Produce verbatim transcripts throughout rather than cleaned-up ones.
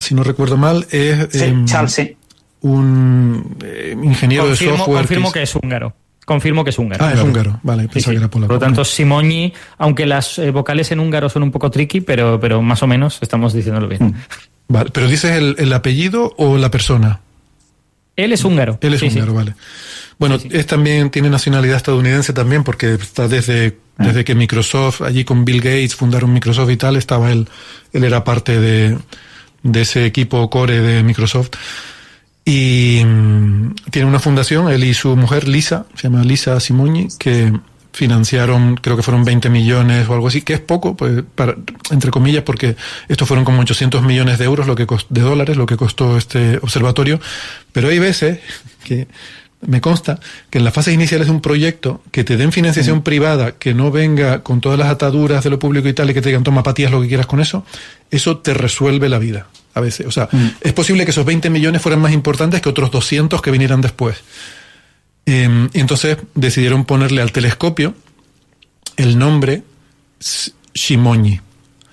si no recuerdo mal, es sí, eh, Charles, sí. un eh, ingeniero confirmo, de software. Confirmo que es húngaro. Confirmo que es húngaro. Ah, es húngaro. Vale, pensaba sí, sí. que era polaco. Por lo tanto, Simonyi, aunque las eh, vocales en húngaro son un poco tricky, pero, pero más o menos estamos diciéndolo bien. Mm. Vale, pero ¿dices el, el apellido o la persona? Él es húngaro. Él es sí, húngaro, sí. vale. Bueno, sí, sí. es también, tiene nacionalidad estadounidense también, porque está desde, ah. desde que Microsoft, allí con Bill Gates, fundaron Microsoft y tal, estaba él, él era parte de, de ese equipo core de Microsoft. Y mmm, tiene una fundación, él y su mujer Lisa, se llama Lisa Simonyi, que financiaron, creo que fueron veinte millones o algo así, que es poco, pues, para, entre comillas, porque estos fueron como ochocientos millones de euros, lo que cost, de dólares, lo que costó este observatorio. Pero hay veces que me consta que en las fases iniciales de un proyecto que te den financiación sí. privada, que no venga con todas las ataduras de lo público y tal, y que te digan toma patías lo que quieras con eso, eso te resuelve la vida. A veces, o sea, mm. es posible que esos veinte millones fueran más importantes que otros doscientos que vinieran después. Eh, y entonces decidieron ponerle al telescopio el nombre Simonyi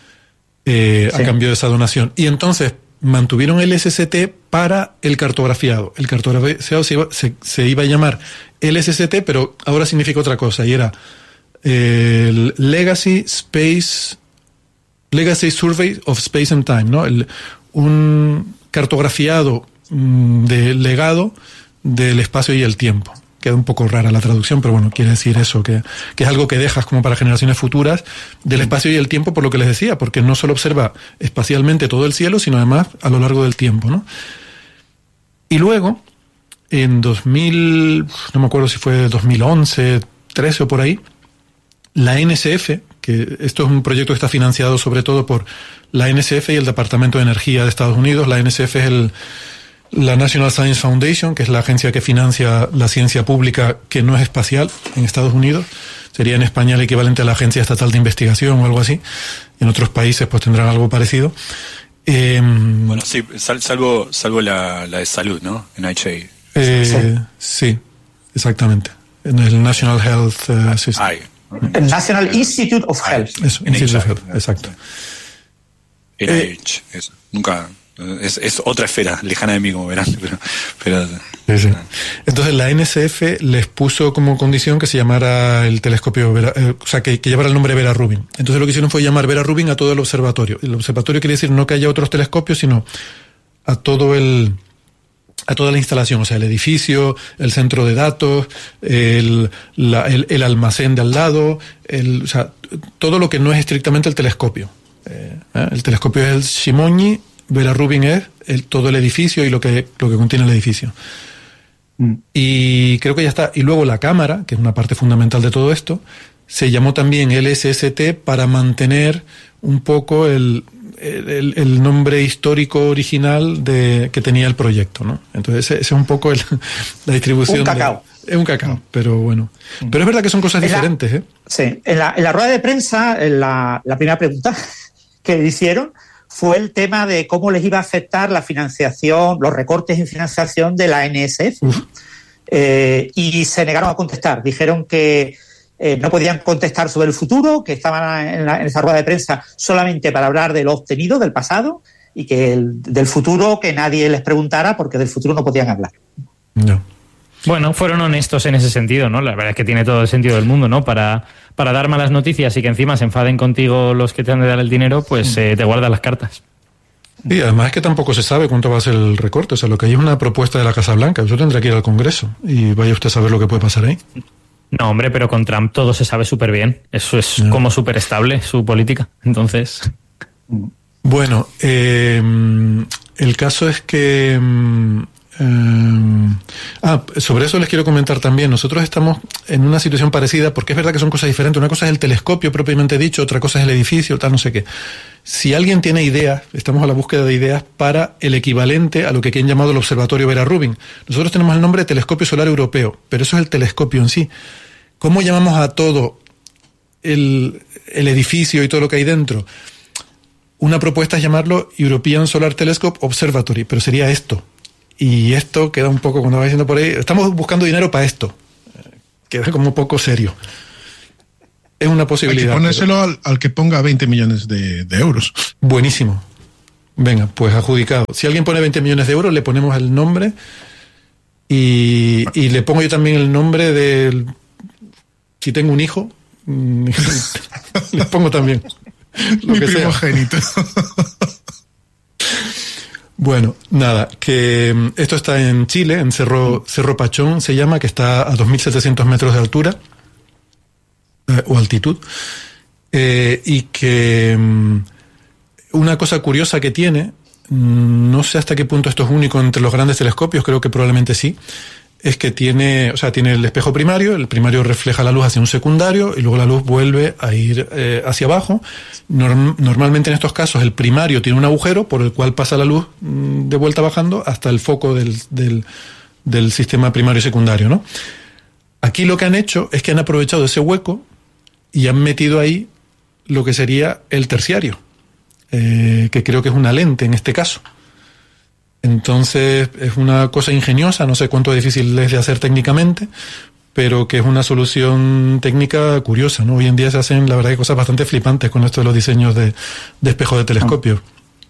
eh, sí. a cambio de esa donación. Y entonces mantuvieron el S S T para el cartografiado. El cartografiado se iba, se, se iba a llamar el S S T, pero ahora significa otra cosa, y era eh, el Legacy Space Legacy Survey of Space and Time, ¿no? El, un cartografiado mmm, de legado del espacio y el tiempo. Queda un poco rara la traducción, pero bueno, quiere decir eso, que, que es algo que dejas como para generaciones futuras del espacio y el tiempo, por lo que les decía, porque no solo observa espacialmente todo el cielo, sino además a lo largo del tiempo, ¿no? Y luego, en dos mil, no me acuerdo si fue dos mil once, trece o por ahí, la N S F, que esto es un proyecto que está financiado sobre todo por la N S F y el Departamento de Energía de Estados Unidos. La N S F es el, la National Science Foundation, que es la agencia que financia la ciencia pública que no es espacial en Estados Unidos. Sería en España el equivalente a la Agencia Estatal de Investigación o algo así. En otros países pues tendrán algo parecido. Eh, bueno, sí, sal, salvo, salvo la, la de salud, ¿no? N H A. Eh, sí. sí, exactamente. En el National Health uh, System. Ay. El National Institute of Health. Eso, Institute of Health, exacto. N H, eh, eso. Nunca. Es, es otra esfera lejana de mí, como verán. Pero, pero, sí, sí. Entonces la N S F les puso como condición que se llamara el telescopio Vera, eh, o sea, que, que llevara el nombre Vera Rubin. Entonces lo que hicieron fue llamar Vera Rubin a todo el observatorio. El observatorio quiere decir no que haya otros telescopios, sino a todo el a toda la instalación, o sea, el edificio, el centro de datos, el, la, el, el almacén de al lado, el, o sea, todo lo que no es estrictamente el telescopio. Eh, ¿eh? El telescopio es el Simonyi, Vera Rubin es el, todo el edificio y lo que, lo que contiene el edificio. Mm. Y creo que ya está. Y luego la cámara, que es una parte fundamental de todo esto, se llamó también L S S T para mantener un poco el, el, el nombre histórico original de que tenía el proyecto, ¿no? Entonces ese, ese es un poco el, la distribución. Un cacao. De, es un cacao, pero bueno. Pero es verdad que son cosas en diferentes, la, ¿eh? Sí. En la, en la rueda de prensa, en la, la primera pregunta que hicieron fue el tema de cómo les iba a afectar la financiación, los recortes en financiación de la N S F. Eh, y se negaron a contestar. Dijeron que eh, no podían contestar sobre el futuro, que estaban en, la, en esa rueda de prensa solamente para hablar de lo obtenido, del pasado, y que el, del futuro que nadie les preguntara porque del futuro no podían hablar. No. Bueno, fueron honestos en ese sentido, ¿no? La verdad es que tiene todo el sentido del mundo, ¿no? Para, para dar malas noticias y que encima se enfaden contigo los que te han de dar el dinero, pues eh, te guardan las cartas. Y además es que tampoco se sabe cuánto va a ser el recorte. O sea, lo que hay es una propuesta de la Casa Blanca. Eso tendrá que ir al Congreso y vaya usted a saber lo que puede pasar ahí. No, hombre, pero con Trump todo se sabe súper bien. Eso es no. como súper estable su política. Entonces... Bueno, eh, el caso es que... Uh, ah, sobre eso les quiero comentar también. Nosotros estamos en una situación parecida porque es verdad que son cosas diferentes. Una cosa es el telescopio propiamente dicho, otra cosa es el edificio, tal, no sé qué. Si alguien tiene ideas, estamos a la búsqueda de ideas para el equivalente a lo que aquí han llamado el Observatorio Vera Rubin. Nosotros tenemos el nombre de Telescopio Solar Europeo, pero eso es el telescopio en sí. ¿Cómo llamamos a todo el, el edificio y todo lo que hay dentro? Una propuesta es llamarlo European Solar Telescope Observatory, pero sería esto. Y esto queda un poco, cuando va diciendo por ahí, estamos buscando dinero para esto. Queda como un poco serio. Es una posibilidad. Hay que ponérselo pero... al, al que ponga veinte millones de, de euros. Buenísimo. Venga, pues adjudicado. Si alguien pone veinte millones de euros, le ponemos el nombre y, y le pongo yo también el nombre del... Si tengo un hijo, le pongo también lo Mi que primogénito. sea. Bueno, nada, que esto está en Chile, en Cerro, Cerro Pachón se llama, que está a dos mil setecientos metros de altura, eh, o altitud, eh, y que um, una cosa curiosa que tiene, no sé hasta qué punto esto es único entre los grandes telescopios, creo que probablemente sí, es que tiene, o sea, tiene el espejo primario, el primario refleja la luz hacia un secundario y luego la luz vuelve a ir eh, hacia abajo. Norm, normalmente en estos casos el primario tiene un agujero por el cual pasa la luz mm, de vuelta bajando hasta el foco del, del, del sistema primario y secundario, ¿no? Aquí lo que han hecho es que han aprovechado ese hueco y han metido ahí lo que sería el terciario, eh, que creo que es una lente en este caso. Entonces es una cosa ingeniosa, no sé cuánto difícil es de hacer técnicamente, pero que es una solución técnica curiosa, ¿no? Hoy en día se hacen, la verdad, cosas bastante flipantes con esto de los diseños de, de espejos de telescopio.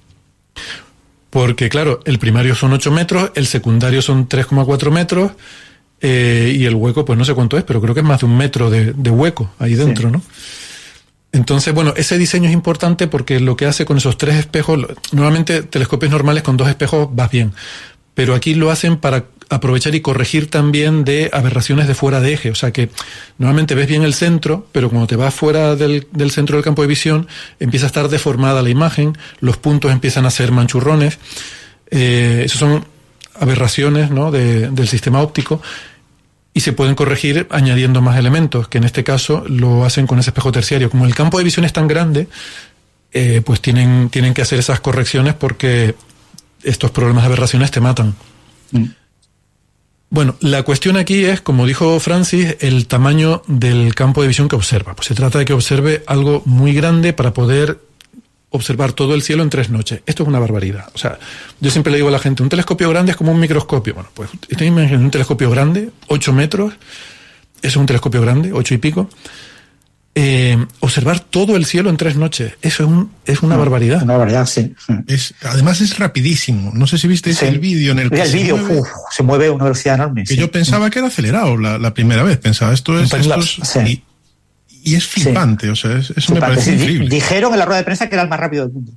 Porque, claro, el primario son ocho metros, el secundario son tres coma cuatro metros, eh, y el hueco, pues no sé cuánto es, pero creo que es más de un metro de, de hueco ahí dentro, sí. ¿no? Entonces, bueno, ese diseño es importante porque lo que hace con esos tres espejos, normalmente telescopios normales con dos espejos vas bien, pero aquí lo hacen para aprovechar y corregir también de aberraciones de fuera de eje, o sea que normalmente ves bien el centro, pero cuando te vas fuera del, del centro del campo de visión empieza a estar deformada la imagen, los puntos empiezan a ser manchurrones, eh, esos son aberraciones, ¿no?, de, del sistema óptico. Y se pueden corregir añadiendo más elementos, que en este caso lo hacen con ese espejo terciario. Como el campo de visión es tan grande, eh, pues tienen, tienen que hacer esas correcciones porque estos problemas de aberraciones te matan. Mm. Bueno, la cuestión aquí es, como dijo Francis, el tamaño del campo de visión que observa. Pues se trata de que observe algo muy grande para poder observar todo el cielo en tres noches. Esto es una barbaridad. O sea, yo siempre le digo a la gente, un telescopio grande es como un microscopio. Bueno, pues estoy imaginando un telescopio grande, ocho metros, eso es un telescopio grande, ocho y pico. Eh, observar todo el cielo en tres noches, eso es, un, es una no, barbaridad. Una barbaridad, sí. Es, además es rapidísimo. No sé si viste sí. el vídeo en el que el se, vídeo, mueve, uf, se mueve a una velocidad enorme. Que sí. yo pensaba que era acelerado la, la primera vez. Pensaba, esto es... Esto es sí. y, Y es flipante, sí. o sea, es, eso flipante. me parece sí, increíble. Dijeron en la rueda de prensa que era el más rápido del mundo.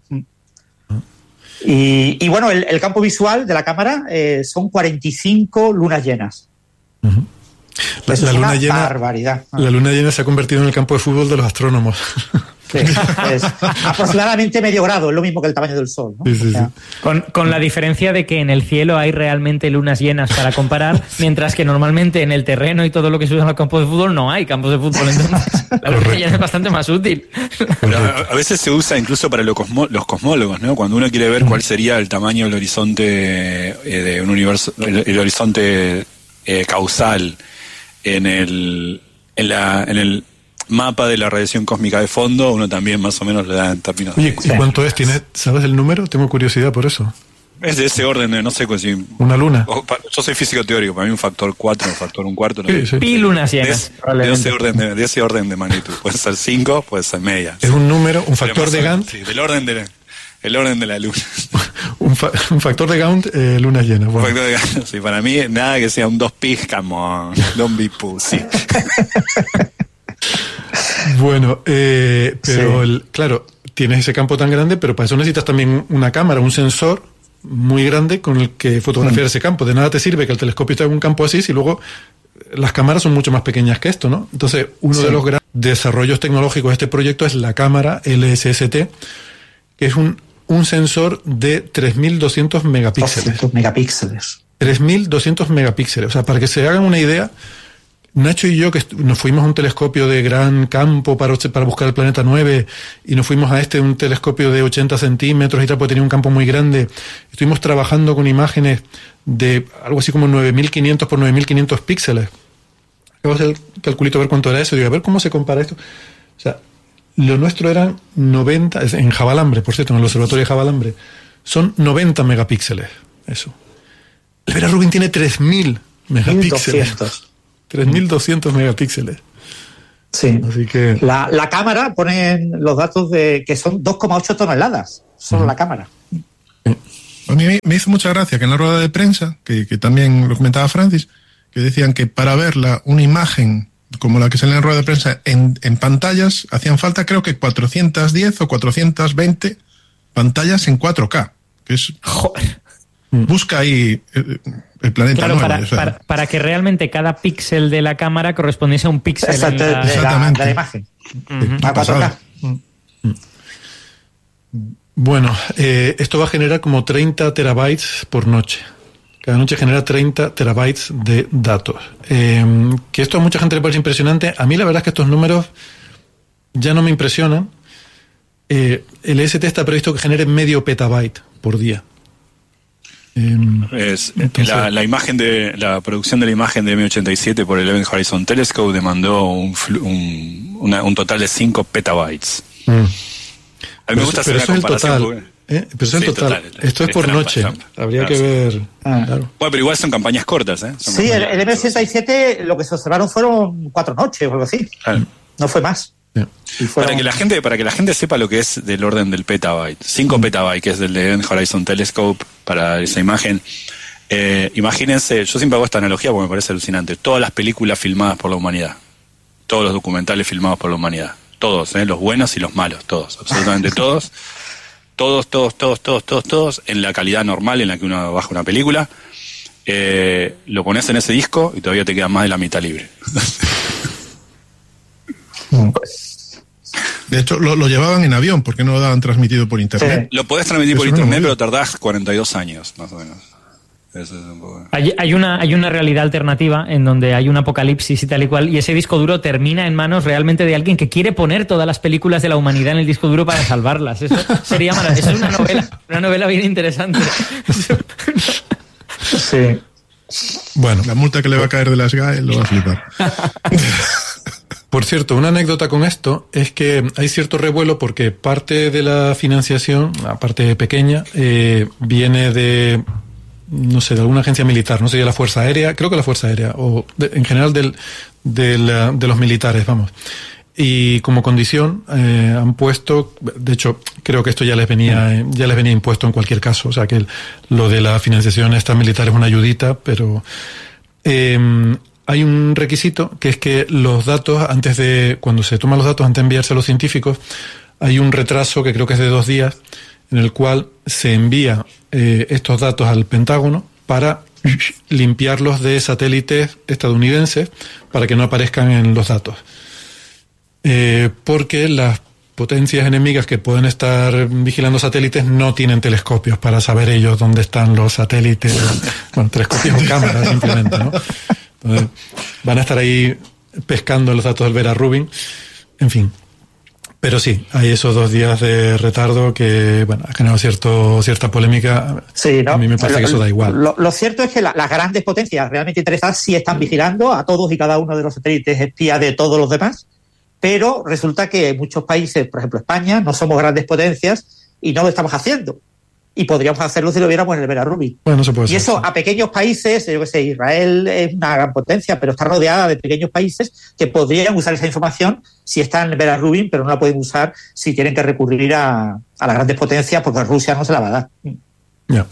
Y, y bueno, el, el campo visual de la cámara eh, son cuarenta y cinco lunas llenas. Uh-huh. La, Eso la es luna una llena, barbaridad. La luna llena se ha convertido en el campo de fútbol de los astrónomos. Sí, es aproximadamente medio grado, es lo mismo que el tamaño del Sol, ¿no? Sí, sí, o sea, sí. Con, con la diferencia de que en el cielo hay realmente lunas llenas para comparar, mientras que normalmente en el terreno y todo lo que se usa en los campos de fútbol no hay campos de fútbol, entonces la luna llena es bastante más útil. Pero a, a veces se usa incluso para los, cosmo, los cosmólogos, ¿no? Cuando uno quiere ver cuál sería el tamaño del horizonte eh, de un universo, el, el horizonte eh, causal en el, en la, en el mapa de la radiación cósmica de fondo, uno también más o menos le da en términos. Oye, de... ¿y cuánto es? ¿Tienes, ¿Sabes el número? Tengo curiosidad por eso. Es de ese orden, de, no sé si... ¿Una luna? Yo soy físico teórico, para mí un factor cuatro, un factor un cuarto. Sí, sí. Pi lunas llenas. De, de, ese orden de, de ese orden de magnitud. Puede ser cinco, puede ser media. Es un número, un factor de Gantt. Sí, del orden de la, el orden de la luna. un, fa, un factor de Gantt, eh, luna llena. Bueno. Un factor de Gantt, sí, para mí nada que sea un dos pi, come on, don't be pussy. Bueno, eh, pero sí. el, claro, tienes ese campo tan grande, pero para eso necesitas también una cámara, un sensor muy grande con el que fotografiar mm. ese campo. De nada te sirve que el telescopio esté en un campo así si luego las cámaras son mucho más pequeñas que esto, ¿no? Entonces, uno sí. de los grandes desarrollos tecnológicos de este proyecto es la cámara L S S T, que es un, un sensor de tres mil doscientos megapíxeles. doscientos megapíxeles. tres mil doscientos megapíxeles. O sea, para que se hagan una idea, Nacho y yo, que nos fuimos a un telescopio de gran campo para, para buscar el planeta nueve, y nos fuimos a este, un telescopio de ochenta centímetros y tal, porque tenía un campo muy grande. Estuvimos trabajando con imágenes de algo así como nueve mil quinientos por nueve mil quinientos píxeles. Acabo de hacer el calculito a ver cuánto era eso. Digo, a ver cómo se compara esto. O sea, lo nuestro eran noventa, en Javalambre, por cierto, en el observatorio de Javalambre, son noventa megapíxeles. Eso. El Vera Rubin tiene tres mil megapíxeles. tres mil doscientos megapíxeles. Sí. Así que... La, la cámara pone los datos de que son dos coma ocho toneladas, solo uh-huh. la cámara. A mí me hizo mucha gracia que en la rueda de prensa, que, que también lo comentaba Francis, que decían que para verla una imagen como la que sale en la rueda de prensa en, en pantallas, hacían falta creo que cuatrocientas diez o cuatrocientas veinte pantallas en cuatro K, que es... Joder. Busca ahí el, el planeta claro, nuevo. Para, o sea. para, para que realmente cada píxel de la cámara correspondiese a un píxel en la... Exactamente. De la imagen. Uh-huh. A cuatro K. Bueno, eh, esto va a generar como treinta terabytes por noche. Cada noche genera treinta terabytes de datos. Eh, que esto a mucha gente le parece impresionante. A mí la verdad es que estos números ya no me impresionan. Eh, el E S T está previsto que genere medio petabyte por día. Eh, es, entonces, la, la imagen de la producción de la imagen de M ochenta y siete por el Event Horizon Telescope demandó un, un, una, un total de cinco petabytes. Mm. A mí pero me gusta pero hacer una comparación. Total, porque... ¿eh? Pero eso sí, es total. total. Esto es, es por trampa, noche. trampa. Habría claro, que ver. Ah. Claro. Bueno, pero igual son campañas cortas, ¿eh? Son Sí, el, campañas, el M ochenta y siete lo que se observaron fueron cuatro noches o algo así. Claro. No fue más. Sí. Y fueron... Para que la gente, para que la gente sepa lo que es del orden del petabyte, cinco petabytes, que es del Event Horizon Telescope para esa imagen. Eh, imagínense, yo siempre hago esta analogía porque me parece alucinante. Todas las películas filmadas por la humanidad, todos los documentales filmados por la humanidad, todos, ¿eh? Los buenos y los malos, todos, absolutamente todos, todos, todos, todos, todos, todos, todos, en la calidad normal en la que uno baja una película, eh, lo pones en ese disco y todavía te queda más de la mitad libre. De hecho, lo, lo llevaban en avión porque no lo daban transmitido por internet. Sí. Lo podés transmitir por Eso no internet, lo pero tardás cuarenta y dos años, más o menos. Eso es un poco... Hay, hay, una, hay una realidad alternativa en donde hay un apocalipsis y tal y cual, y ese disco duro termina en manos realmente de alguien que quiere poner todas las películas de la humanidad en el disco duro para salvarlas. Eso sería maravilloso. Eso es una novela, una novela bien interesante. Sí. Bueno, La multa que le va a caer de las G A E lo va a flipar. por cierto, una anécdota con esto es que hay cierto revuelo porque parte de la financiación, la parte pequeña, eh, viene de, no sé, de alguna agencia militar, no sé, de la Fuerza Aérea, creo que la Fuerza Aérea, o de, en general del, del, de los militares, vamos. Y como condición eh, han puesto, de hecho, creo que esto ya les venía ya les venía impuesto en cualquier caso, o sea que el, lo de la financiación esta militar es una ayudita, pero eh, hay un requisito que es que los datos, antes de, cuando se toman los datos antes de enviarse a los científicos, hay un retraso que creo que es de dos días, en el cual se envía eh, estos datos al Pentágono para limpiarlos de satélites estadounidenses para que no aparezcan en los datos. Eh, porque las potencias enemigas que pueden estar vigilando satélites no tienen telescopios para saber ellos dónde están los satélites. Bueno, telescopios o cámaras simplemente, ¿no? Entonces, van a estar ahí pescando los datos del Vera Rubin. En fin. Pero sí, hay esos dos días de retardo que, bueno, ha generado cierto, cierta polémica. Sí, ¿no? A mí me parece lo, que eso da igual. Lo, lo cierto es que la, las grandes potencias realmente interesadas sí están vigilando a todos y cada uno de los satélites espías de todos los demás, pero resulta que muchos países, por ejemplo España, no somos grandes potencias y no lo estamos haciendo. Y podríamos hacerlo si lo viéramos en el Vera Rubin. Bueno, se puede y ser, eso sí. A pequeños países, yo que sé, Israel es una gran potencia, pero está rodeada de pequeños países que podrían usar esa información si está en el Vera Rubin, pero no la pueden usar si tienen que recurrir a, a las grandes potencias porque Rusia no se la va a dar. Ya.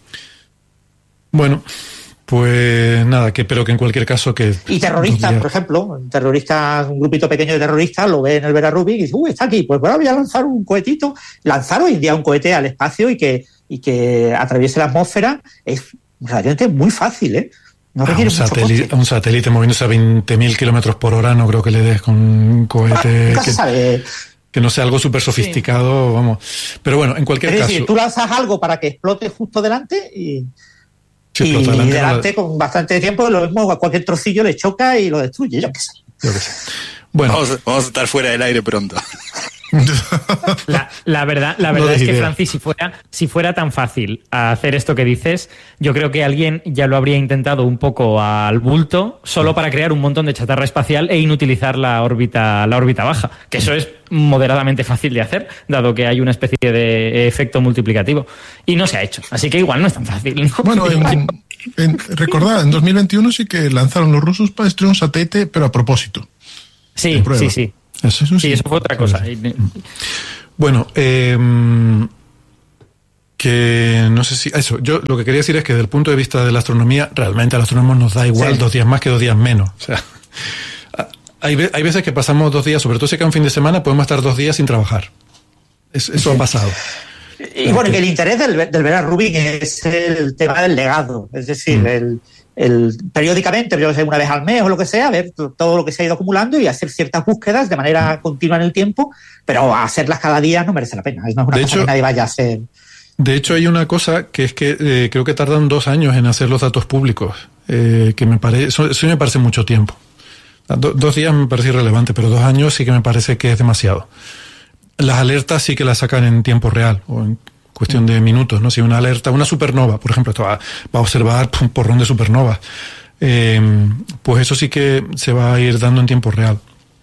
Bueno, pues nada, que pero que en cualquier caso que... Y terroristas, por ejemplo, terroristas, un grupito pequeño de terroristas lo ve en el Vera Rubin y dice, uy, está aquí, pues ahora voy a lanzar un cohetito. Lanzar hoy en día un cohete al espacio y que, y que atraviese la atmósfera es realmente muy fácil, ¿eh? No requiere un, mucho satélite, coste. un satélite moviéndose a veinte mil kilómetros por hora, no creo que le des con un cohete... Nunca que, se sabe. que no sea algo súper sofisticado, sí. Vamos. Pero bueno, en cualquier Es caso... decir, tú lanzas algo para que explote justo delante y... Sí, y delante, delante la... con bastante tiempo lo mismo a cualquier trocillo le choca y lo destruye, yo qué sé. Yo qué sé. Bueno, vamos, vamos a estar fuera del aire pronto. La, la verdad, la verdad no es que, idea. Francis, si fuera, si fuera tan fácil hacer esto que dices, yo creo que alguien ya lo habría intentado un poco al bulto, solo para crear un montón de chatarra espacial e inutilizar la órbita, la órbita baja. Que eso es moderadamente fácil de hacer, dado que hay una especie de efecto multiplicativo. Y no se ha hecho, así que igual no es tan fácil, ¿no? Bueno, en, en, recordad, en dos mil veintiuno sí que lanzaron los rusos para destruir un satélite, pero a propósito. Sí, sí, sí. Eso, eso sí, eso fue otra cosa. Bueno, eh, Que no sé si... Eso, yo lo que quería decir es que desde el punto de vista de la astronomía, realmente a los astrónomos nos da igual sí. dos días más que dos días menos. O sea, hay, hay veces que pasamos dos días, sobre todo si cae un fin de semana, podemos estar dos días sin trabajar. Es, eso sí. ha pasado. Y bueno, que el interés del, del ver a Rubin es el tema del legado. Es decir, mm. el, el periódicamente, yo sé, una vez al mes o lo que sea, ver todo lo que se ha ido acumulando y hacer ciertas búsquedas de manera continua en el tiempo, pero hacerlas cada día no merece la pena. No es una de cosa hecho, que nadie vaya a hacer... De hecho, hay una cosa que es que eh, creo que tardan dos años en hacer los datos públicos, eh, que me parece, eso, eso me parece mucho tiempo. Do, dos días me parece irrelevante, pero dos años sí que me parece que es demasiado. Las alertas sí que las sacan en tiempo real, o en cuestión de minutos, ¿no? Si una alerta, una supernova, por ejemplo, esto va, va a observar un porrón de supernovas, eh, pues eso sí que se va a ir dando en tiempo real.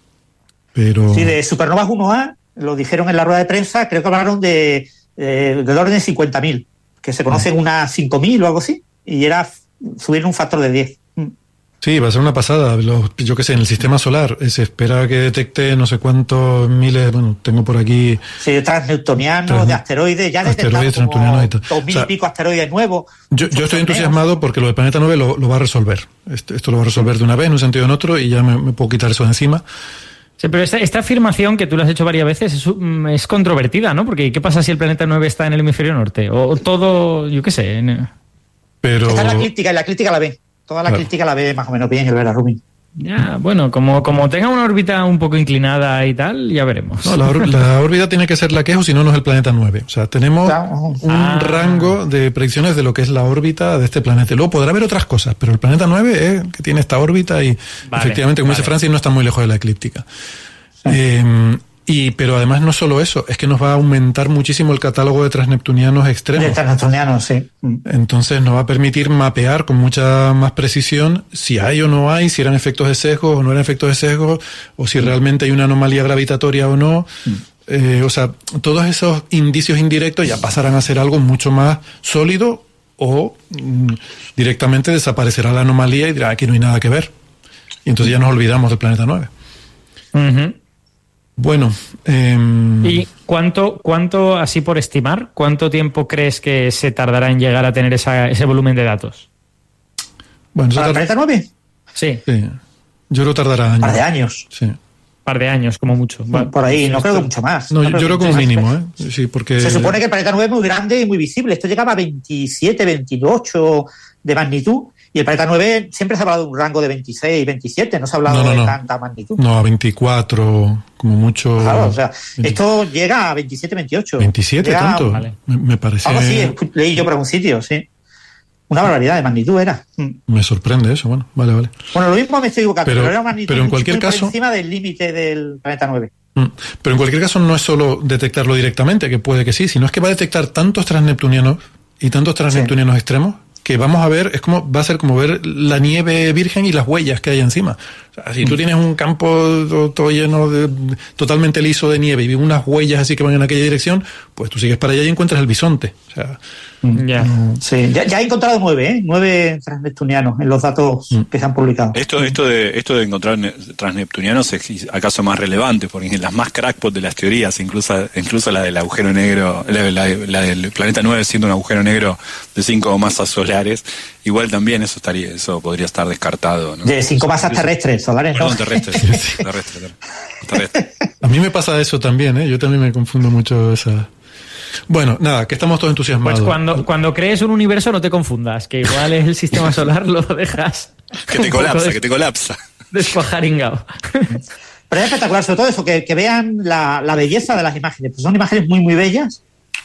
Pero... Sí, de supernovas uno A, lo dijeron en la rueda de prensa, creo que hablaron de... Eh, del orden de cincuenta mil, que se conocen unas cinco mil o algo así, y era subir un factor de diez. Sí, va a ser una pasada. Los, yo qué sé, en el sistema solar se espera que detecte no sé cuántos miles, bueno, tengo por aquí... Sí, transneptunianos, trans, de asteroides, ya asteroides, transneptunianos y tal. Dos mil o sea, y pico asteroides nuevos. Yo, yo estoy entusiasmado porque lo de Planeta nueve lo, lo va a resolver. Esto, esto lo va a resolver de una vez, en un sentido o en otro, y ya me, me puedo quitar eso de encima. Sí, pero esta, esta afirmación que tú la has hecho varias veces es, es controvertida, ¿no? Porque ¿qué pasa si el planeta nueve está en el hemisferio norte? O, o todo, yo qué sé. En... Pero... Está en la eclíptica y la eclíptica la ve. Toda la eclíptica claro. la ve más o menos bien el Vera Rubin. Ya, bueno, como, como tenga una órbita un poco inclinada y tal, ya veremos. No, la, la órbita tiene que ser la que es, o si no, no es el planeta nueve. O sea, tenemos un ah. rango de predicciones de lo que es la órbita de este planeta. Luego podrá haber otras cosas, pero el planeta nueve es que tiene esta órbita y vale, efectivamente, como vale. dice Francis, no está muy lejos de la eclíptica. Sí. Eh, y, pero además no solo eso, es que nos va a aumentar muchísimo el catálogo de transneptunianos extremos. De transneptunianos, sí. Entonces nos va a permitir mapear con mucha más precisión si hay o no hay, si eran efectos de sesgo o no eran efectos de sesgo, o si realmente hay una anomalía gravitatoria o no. Eh, o sea, todos esos indicios indirectos ya pasarán a ser algo mucho más sólido o mm, directamente desaparecerá la anomalía y dirá, aquí no hay nada que ver. Y entonces ya nos olvidamos del planeta nueve. Uh-huh. Bueno. Eh, ¿Y cuánto, cuánto, así por estimar, cuánto tiempo crees que se tardará en llegar a tener esa, ese volumen de datos? Bueno, ¿Para el planeta nueve? Sí. sí. Yo creo que tardará años. Un par de años. Sí. Un par de años, como mucho. Por, por ahí, no creo que mucho más. No, no yo creo que como mínimo, ¿eh? Sí, porque... Se supone que el planeta nueve es muy grande y muy visible. Esto llegaba a veintisiete, veintiocho de magnitud. Y el planeta nueve siempre se ha hablado de un rango de veintiséis, veintisiete, no se ha hablado no, no, de no. tanta magnitud. No, a veinticuatro, como mucho. Claro, o sea, veinte... esto llega a veintisiete, veintiocho. ¿veintisiete llega tanto? Vale. Me, me parece... Algo así, leí yo por algún sitio, sí. Una barbaridad de magnitud era. Me sorprende eso, bueno, vale, vale. Bueno, lo mismo me estoy equivocando, pero, pero era una magnitud pero en cualquier caso, por encima del límite del planeta nueve. Pero en cualquier caso no es solo detectarlo directamente, que puede que sí, sino es que va a detectar tantos transneptunianos y tantos transneptunianos sí. extremos que vamos a ver, es como va a ser como ver la nieve virgen y las huellas que hay encima. O sea, si tú tienes un campo todo, todo lleno de, totalmente liso de nieve y unas huellas así que van en aquella dirección, pues tú sigues para allá y encuentras el bisonte. O sea, ya, no... sí. ya, ya he encontrado nueve, ¿eh? nueve transneptunianos en los datos mm. que se han publicado. Esto, esto de, esto de encontrar transneptunianos es acaso más relevante, porque en las más crackpot de las teorías, incluso, incluso la del agujero negro, la, la, la del planeta nueve siendo un agujero negro de cinco masas solares, igual también eso estaría, eso podría estar descartado, ¿no? De cinco masas terrestres, solares, Perdón, ¿no? terrestres, sí, sí. terrestres, terrestres. A mí me pasa eso también, ¿eh? Yo también me confundo mucho esa... Bueno, nada, que estamos todos entusiasmados. Pues cuando, cuando crees un universo no te confundas, que igual es el sistema solar, lo dejas... Que te colapsa, que te colapsa. Despajaringao. Pero es espectacular, sobre todo eso, que, que vean la, la belleza de las imágenes. Pues son imágenes muy, muy bellas.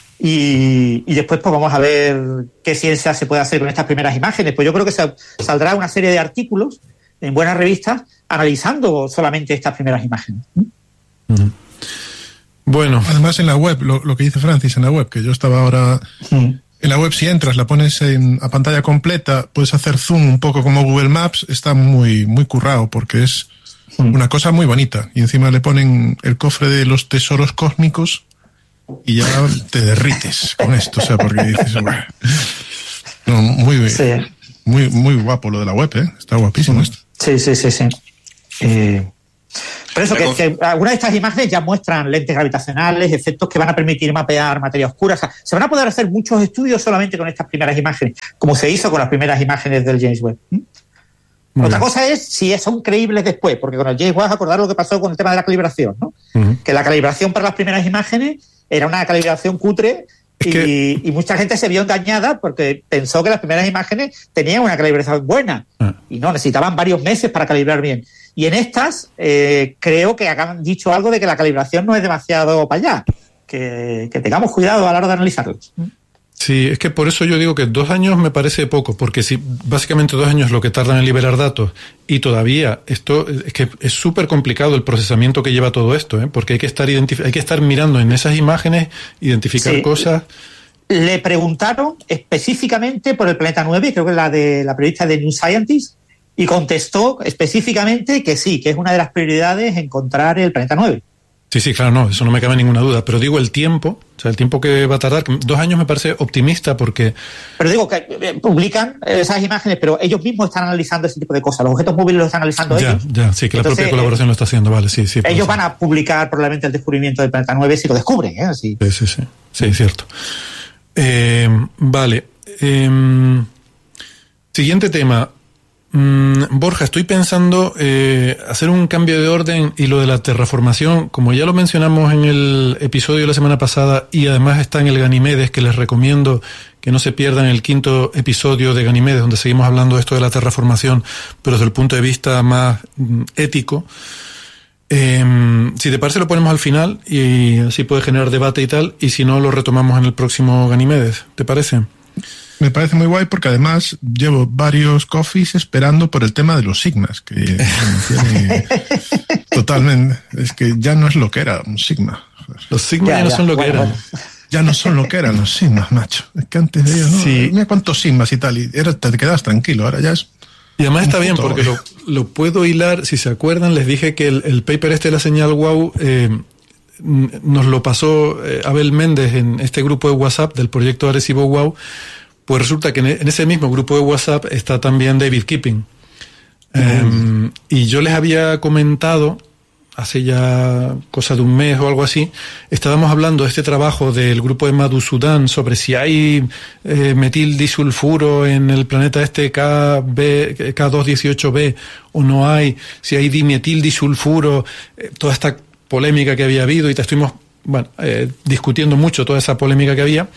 Y, y después pues vamos a ver qué ciencia se puede hacer con estas primeras imágenes. Pues yo creo que se, saldrá una serie de artículos en buenas revistas analizando solamente estas primeras imágenes. Uh-huh. Bueno. Además en la web, lo, lo que dice Francis en la web, que yo estaba ahora... Uh-huh. En la web si entras, la pones en, a pantalla completa, puedes hacer zoom un poco como Google Maps, está muy, muy currado porque es uh-huh. una cosa muy bonita. Y encima le ponen el cofre de los tesoros cósmicos y ya te derrites con esto, o sea, porque dices, bueno, no, muy, sí. muy, muy guapo lo de la web, ¿eh? Está guapísimo esto. Sí, sí, sí, sí. Eh, Por eso, que, que algunas de estas imágenes ya muestran lentes gravitacionales, efectos que van a permitir mapear materia oscura. O sea, se van a poder hacer muchos estudios solamente con estas primeras imágenes, como se hizo con las primeras imágenes del James Webb. ¿Mm? Otra bien. Cosa es si son creíbles después, porque con el James Webb acordar lo que pasó con el tema de la calibración, ¿no? Uh-huh. Que la calibración para las primeras imágenes era una calibración cutre. Y, que... y mucha gente se vio engañada porque pensó que las primeras imágenes tenían una calibración buena ah. y no, necesitaban varios meses para calibrar bien. Y en estas eh, creo que han dicho algo de que la calibración no es demasiado para allá, que, que tengamos cuidado a la hora de analizarlos. Sí, es que por eso yo digo que dos años me parece poco, porque si básicamente dos años es lo que tardan en liberar datos y todavía esto es que es súper complicado el procesamiento que lleva todo esto, ¿eh? Porque hay que estar identif- hay que estar mirando en esas imágenes, identificar sí. cosas. Le preguntaron específicamente por el planeta nueve, creo que es la de la periodista de New Scientist, y contestó específicamente que sí, que es una de las prioridades encontrar el planeta nueve. Sí, sí, claro, no, eso no me cabe ninguna duda, pero digo el tiempo, o sea, el tiempo que va a tardar, dos años me parece optimista porque... Pero digo que eh, publican esas imágenes, pero ellos mismos están analizando ese tipo de cosas, los objetos móviles los están analizando ya, ellos. Ya, sí, que Entonces, la propia colaboración eh, lo está haciendo, vale, sí, sí. Ellos van a publicar probablemente el descubrimiento del planeta nueve si lo descubren, ¿eh? Así. Sí, sí, sí, sí, cierto. Eh, vale, eh, siguiente tema. Mm, Borja, estoy pensando eh, hacer un cambio de orden y lo de la terraformación, como ya lo mencionamos en el episodio de la semana pasada y además está en el Ganimedes, que les recomiendo que no se pierdan el quinto episodio de Ganimedes, donde seguimos hablando de esto de la terraformación, pero desde el punto de vista más mm, ético. Eh, si te parece lo ponemos al final y así puede generar debate y tal, y si no lo retomamos en el próximo Ganimedes, ¿te parece? Me parece muy guay porque además llevo varios coffees esperando por el tema de los sigmas, que tiene totalmente, es que ya no es lo que era un sigma. Los sigmas ya, ya no ya, son lo bueno, que eran. Bueno. Ya no son lo que eran los sigmas, macho. Es que antes de ellos, ¿no? Sí. Mira cuántos sigmas y tal, y era, te quedas tranquilo, ahora ya es... Y además está bien porque lo, lo puedo hilar, si se acuerdan, les dije que el, el paper este de la señal WOW eh, nos lo pasó eh, Abel Méndez en este grupo de WhatsApp del proyecto Arecibo WOW. Pues resulta que en ese mismo grupo de WhatsApp está también David Kipping. Mm. Um, y yo les había comentado, hace ya cosa de un mes o algo así, estábamos hablando de este trabajo del grupo de Madhusudan sobre si hay eh, metildisulfuro en el planeta este K dos dieciocho b o no hay, si hay dimetildisulfuro, eh, toda esta polémica que había habido y te estuvimos bueno, eh, discutiendo mucho toda esa polémica que había.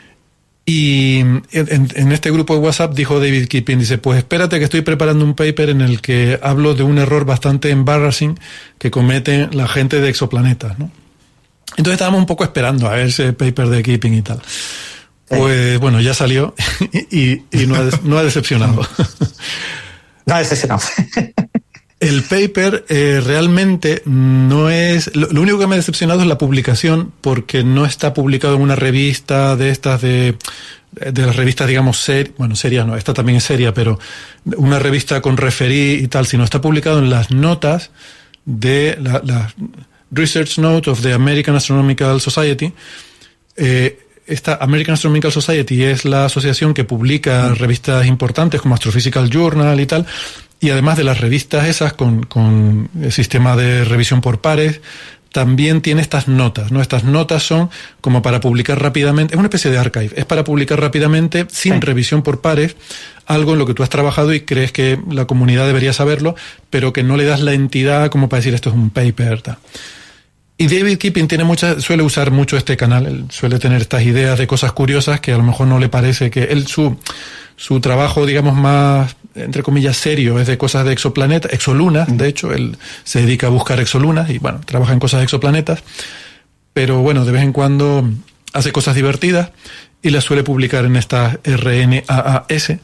Y en, en este grupo de WhatsApp dijo David Kipping, dice, pues espérate que estoy preparando un paper en el que hablo de un error bastante embarrassing que cometen la gente de exoplanetas, ¿no? Entonces estábamos un poco esperando a ver ese paper de Kipping y tal. Pues sí. Bueno, ya salió y, y no, ha, no ha decepcionado. No ha decepcionado. El paper eh, realmente no es... Lo, lo único que me ha decepcionado es la publicación, porque no está publicado en una revista de estas de... de las revistas, digamos, ser, bueno, serias no, esta también es seria, pero una revista con referí y tal, sino está publicado en las notas de la, la Research Note of the American Astronomical Society. Eh, esta American Astronomical Society es la asociación que publica revistas importantes como Astrophysical Journal y tal, y además de las revistas esas con, con el sistema de revisión por pares, también tiene estas notas, ¿no? Estas notas son como para publicar rápidamente, es una especie de archive, es para publicar rápidamente, sin sí. revisión por pares, algo en lo que tú has trabajado y crees que la comunidad debería saberlo, pero que no le das la entidad como para decir esto es un paper, tal. Y David Kipping tiene muchas, suele usar mucho este canal, él suele tener estas ideas de cosas curiosas que a lo mejor no le parece que él, su, su trabajo, digamos, más, entre comillas, serio es de cosas de exoplanetas, exolunas, de hecho, él se dedica a buscar exolunas y, bueno, trabaja en cosas de exoplanetas, pero, bueno, de vez en cuando hace cosas divertidas y las suele publicar en estas R N A A S.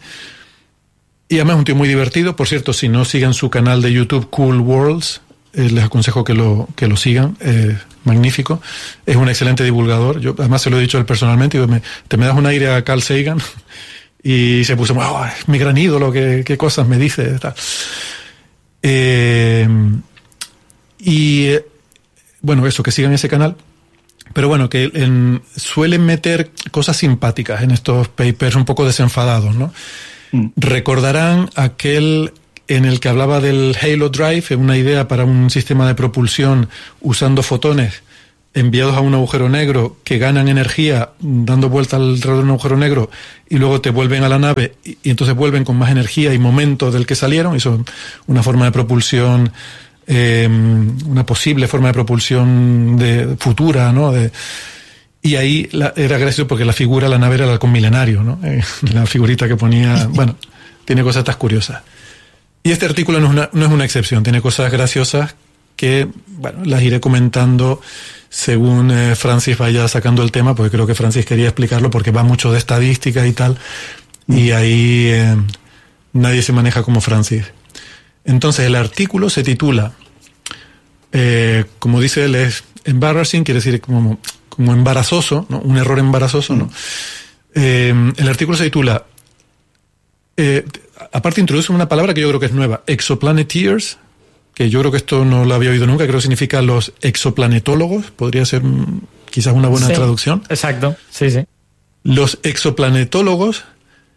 Y además es un tío muy divertido, por cierto, si no siguen su canal de YouTube Cool Worlds, Eh, les aconsejo que lo que lo sigan, eh, magnífico, es un excelente divulgador, yo además se lo he dicho a él personalmente, digo, me, te me das un aire a Carl Sagan, y se puso, oh, es mi gran ídolo, qué, qué cosas me dice, tal. Eh, y eh, bueno, eso, que sigan ese canal, pero bueno, que en, suelen meter cosas simpáticas en estos papers un poco desenfadados, ¿no? Mm. Recordarán aquel en el que hablaba del Halo Drive, una idea para un sistema de propulsión usando fotones enviados a un agujero negro que ganan energía dando vuelta alrededor de un agujero negro y luego te vuelven a la nave y, y entonces vuelven con más energía y momento del que salieron. Eso es una forma de propulsión, eh, una posible forma de propulsión de, futura, ¿no? De, y ahí la, era gracioso porque la figura, la nave era el halcón milenario, ¿no? Eh, la figurita que ponía, bueno, tiene cosas tan curiosas. Y este artículo no es una, no es una excepción, tiene cosas graciosas que, bueno, las iré comentando según eh, Francis vaya sacando el tema, porque creo que Francis quería explicarlo porque va mucho de estadística y tal, y ahí eh, nadie se maneja como Francis. Entonces el artículo se titula, eh, como dice él, es embarrassing, quiere decir como, como embarazoso, ¿no? Un error embarazoso, ¿no? Eh, el artículo se titula, eh, aparte introduce una palabra que yo creo que es nueva, exoplaneteers, que yo creo que esto no lo había oído nunca, creo que significa los exoplanetólogos, podría ser quizás una buena sí, traducción. Exacto, sí, sí. Los exoplanetólogos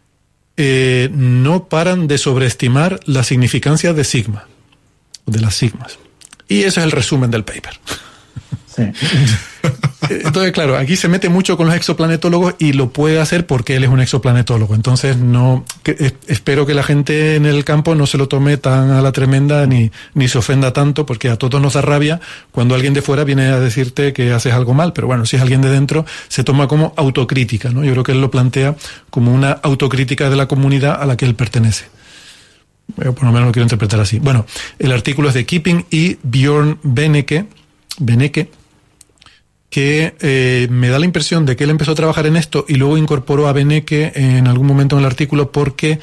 eh, no paran de sobreestimar la significancia de sigma, de las sigmas. Y ese es el resumen del paper. Sí. Entonces, claro, aquí se mete mucho con los exoplanetólogos y lo puede hacer porque él es un exoplanetólogo. Entonces, no que, eh, espero que la gente en el campo no se lo tome tan a la tremenda ni, ni se ofenda tanto, porque a todos nos da rabia cuando alguien de fuera viene a decirte que haces algo mal. Pero bueno, si es alguien de dentro, se toma como autocrítica, ¿no? Yo creo que él lo plantea como una autocrítica de la comunidad a la que él pertenece. Yo por lo menos lo quiero interpretar así. Bueno, el artículo es de Keeping y Björn Benecke, Benecke que eh, me da la impresión de que él empezó a trabajar en esto y luego incorporó a Benecke en algún momento en el artículo porque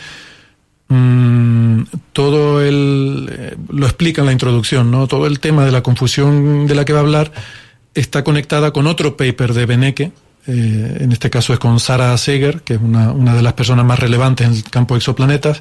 mmm, todo el eh, lo explica en la introducción, ¿no? Todo el tema de la confusión de la que va a hablar está conectada con otro paper de Benecke, eh, en este caso es con Sarah Seger, que es una, una de las personas más relevantes en el campo de exoplanetas,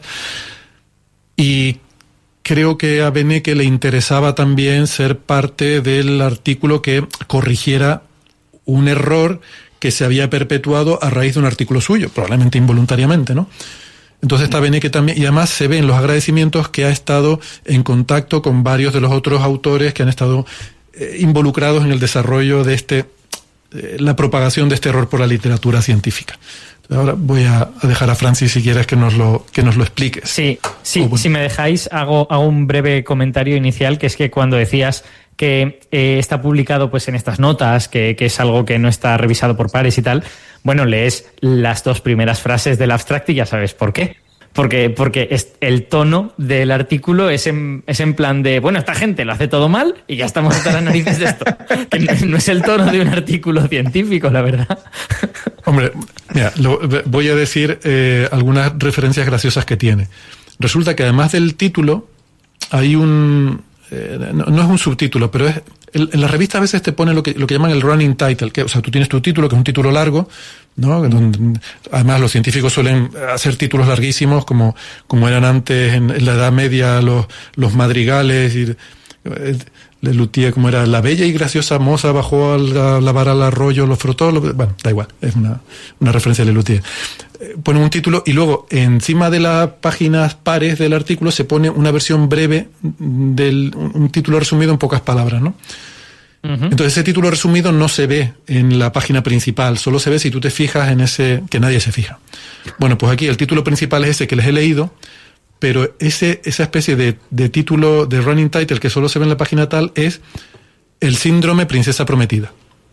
y creo que a Benecke le interesaba también ser parte del artículo que corrigiera un error que se había perpetuado a raíz de un artículo suyo, probablemente involuntariamente, ¿no? Entonces está Benecke también, y además se ve en los agradecimientos que ha estado en contacto con varios de los otros autores que han estado eh, involucrados en el desarrollo de este, eh, la propagación de este error por la literatura científica. Ahora voy a dejar a Francis si quieres que nos lo que nos lo expliques. Sí, sí, oh, bueno. Si me dejáis, hago, hago un breve comentario inicial, que es que cuando decías que eh, está publicado pues en estas notas, que, que es algo que no está revisado por pares y tal, bueno, lees las dos primeras frases del abstract y ya sabes por qué. Porque, porque es, el tono del artículo es en, es en plan de, bueno, esta gente lo hace todo mal y ya estamos hasta las narices de esto. Que no, no es el tono de un artículo científico, la verdad. Hombre, mira, lo, voy a decir eh, algunas referencias graciosas que tiene. Resulta que además del título hay un... Eh, no, no es un subtítulo, pero es... En, en la revista a veces te pone lo que, lo que llaman el running title, que, o sea, tú tienes tu título, que es un título largo, ¿no? Donde, además, los científicos suelen hacer títulos larguísimos, como, como eran antes en, en la Edad Media los, los madrigales, y eh, Lelutier, como era, la bella y graciosa moza bajó a lavar al arroyo, lo frotó, lo, bueno, da igual, es una, una referencia a Lelutier. Eh, ponen un título y luego encima de las páginas pares del artículo se pone una versión breve del un título resumido en pocas palabras, ¿no? Uh-huh. Entonces ese título resumido no se ve en la página principal, solo se ve si tú te fijas en ese, que nadie se fija. Bueno, pues aquí el título principal es ese que les he leído, pero ese, esa especie de, de título, de running title que solo se ve en la página tal, es el síndrome princesa prometida.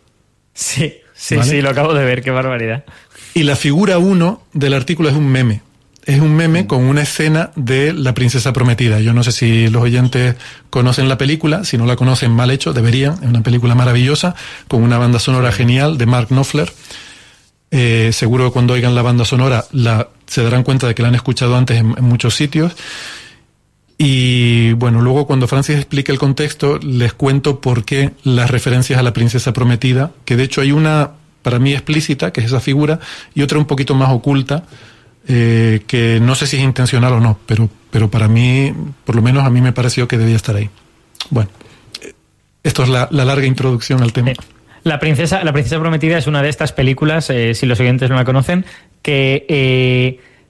Sí, sí, ¿vale? Sí, lo acabo de ver, qué barbaridad. Y la figura uno del artículo es un meme. Es un meme con una escena de la princesa prometida. Yo no sé si los oyentes conocen la película, si no la conocen, mal hecho, deberían. Es una película maravillosa, con una banda sonora genial de Mark Knopfler. Eh, seguro que cuando oigan la banda sonora la, se darán cuenta de que la han escuchado antes en, en muchos sitios. Y bueno, luego cuando Francis explique el contexto, les cuento por qué las referencias a la princesa prometida, que de hecho hay una para mí explícita, que es esa figura, y otra un poquito más oculta, eh, que no sé si es intencional o no, pero, pero para mí, por lo menos a mí me pareció que debía estar ahí. Bueno, esto es la, la larga introducción al tema. La princesa, la princesa prometida es una de estas películas, eh, si los oyentes no la conocen, que eh,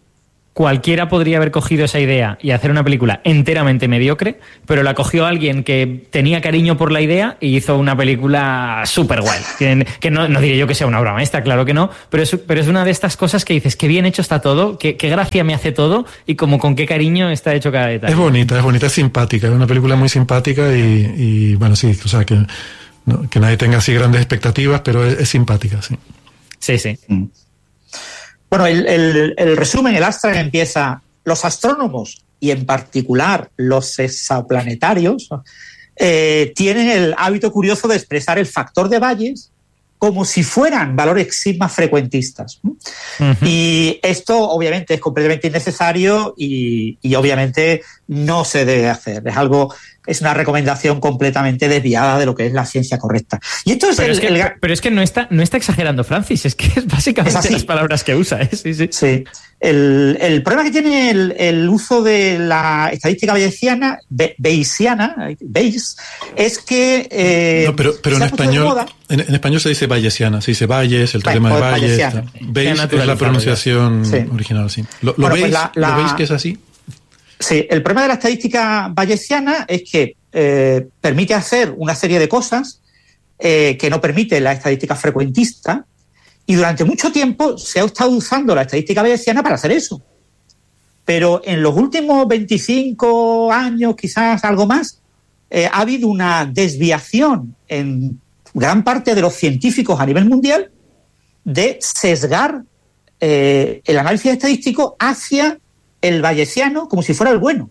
cualquiera podría haber cogido esa idea y hacer una película enteramente mediocre, pero la cogió alguien que tenía cariño por la idea y hizo una película súper guay. Que, que no, no diré yo que sea una obra maestra, claro que no, pero es, pero es una de estas cosas que dices, qué bien hecho está todo, qué, qué gracia me hace todo y como con qué cariño está hecho cada detalle. Es bonita, es bonita, es simpática, es una película muy simpática y, y bueno, sí, o sea, que, no, que nadie tenga así grandes expectativas, pero es, es simpática, sí. Sí, sí. Mm. Bueno, el, el, el resumen, el abstract empieza: los astrónomos, y en particular los exoplanetarios, eh, tienen el hábito curioso de expresar el factor de Bayes como si fueran valores sigma frecuentistas. Uh-huh. Y esto obviamente es completamente innecesario y, y obviamente no se debe hacer. Es algo, es una recomendación completamente desviada de lo que es la ciencia correcta. Y esto es pero, el, es que, el... pero es que no está, no está exagerando Francis, es que es básicamente es las palabras que usa. ¿eh? Sí, sí. Sí. El, el problema que tiene el, el uso de la estadística bayesiana, bayesiana, Bayes, es que... Eh, no, pero pero en español, en, en español se dice bayesiana, se dice Bayes, el teorema de Bayes. Bayes es la pronunciación sí. original, sí. ¿Lo, lo, bueno, veis, pues la, la, ¿Lo veis que es así? Sí, el problema de la estadística bayesiana es que eh, permite hacer una serie de cosas eh, que no permite la estadística frecuentista, y durante mucho tiempo se ha estado usando la estadística bayesiana para hacer eso. Pero en los últimos veinticinco años, quizás algo más, eh, ha habido una desviación en gran parte de los científicos a nivel mundial de sesgar eh, el análisis estadístico hacia el bayesiano como si fuera el bueno.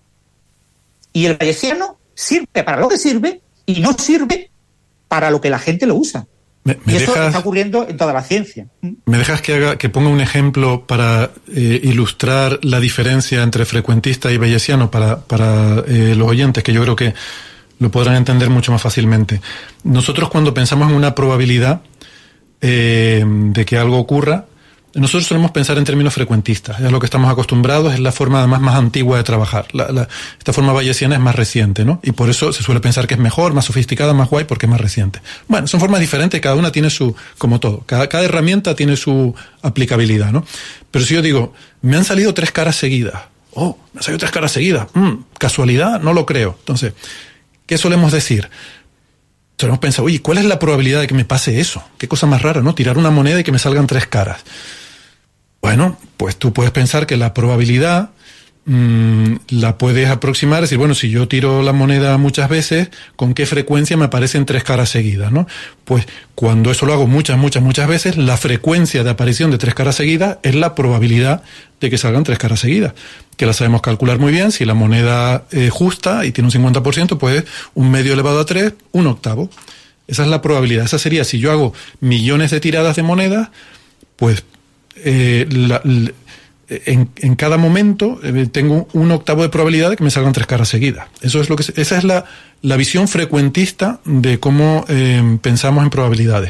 Y el bayesiano sirve para lo que sirve y no sirve para lo que la gente lo usa. Me, me y eso dejas, está ocurriendo en toda la ciencia. ¿Me dejas que haga que ponga un ejemplo para eh, ilustrar la diferencia entre frecuentista y bayesiano para, para eh, los oyentes, que yo creo que lo podrán entender mucho más fácilmente? Nosotros, cuando pensamos en una probabilidad eh, de que algo ocurra, nosotros solemos pensar en términos frecuentistas, es a lo que estamos acostumbrados, es la forma además más antigua de trabajar. La, la, esta forma bayesiana es más reciente, ¿no? Y por eso se suele pensar que es mejor, más sofisticada, más guay, porque es más reciente. Bueno, son formas diferentes, cada una tiene su, como todo, cada, cada herramienta tiene su aplicabilidad, ¿no? Pero si yo digo, me han salido tres caras seguidas, oh, me han salido tres caras seguidas, mm, ¿casualidad? No lo creo. Entonces, ¿qué solemos decir? Solemos pensar, oye, ¿cuál es la probabilidad de que me pase eso? Qué cosa más rara, ¿no? Tirar una moneda y que me salgan tres caras. Bueno, pues tú puedes pensar que la probabilidad mmm, la puedes aproximar, es decir, bueno, si yo tiro la moneda muchas veces, ¿con qué frecuencia me aparecen tres caras seguidas, no? Pues cuando eso lo hago muchas, muchas, muchas veces, la frecuencia de aparición de tres caras seguidas es la probabilidad de que salgan tres caras seguidas, que la sabemos calcular muy bien. Si la moneda es justa y tiene un cincuenta por ciento, pues un medio elevado a tres, un octavo. Esa es la probabilidad. Esa sería, si yo hago millones de tiradas de monedas, pues Eh, la, la, en, en cada momento eh, tengo un octavo de probabilidad de que me salgan tres caras seguidas. Eso es lo que se, esa es la, la visión frecuentista de cómo eh, pensamos en probabilidades.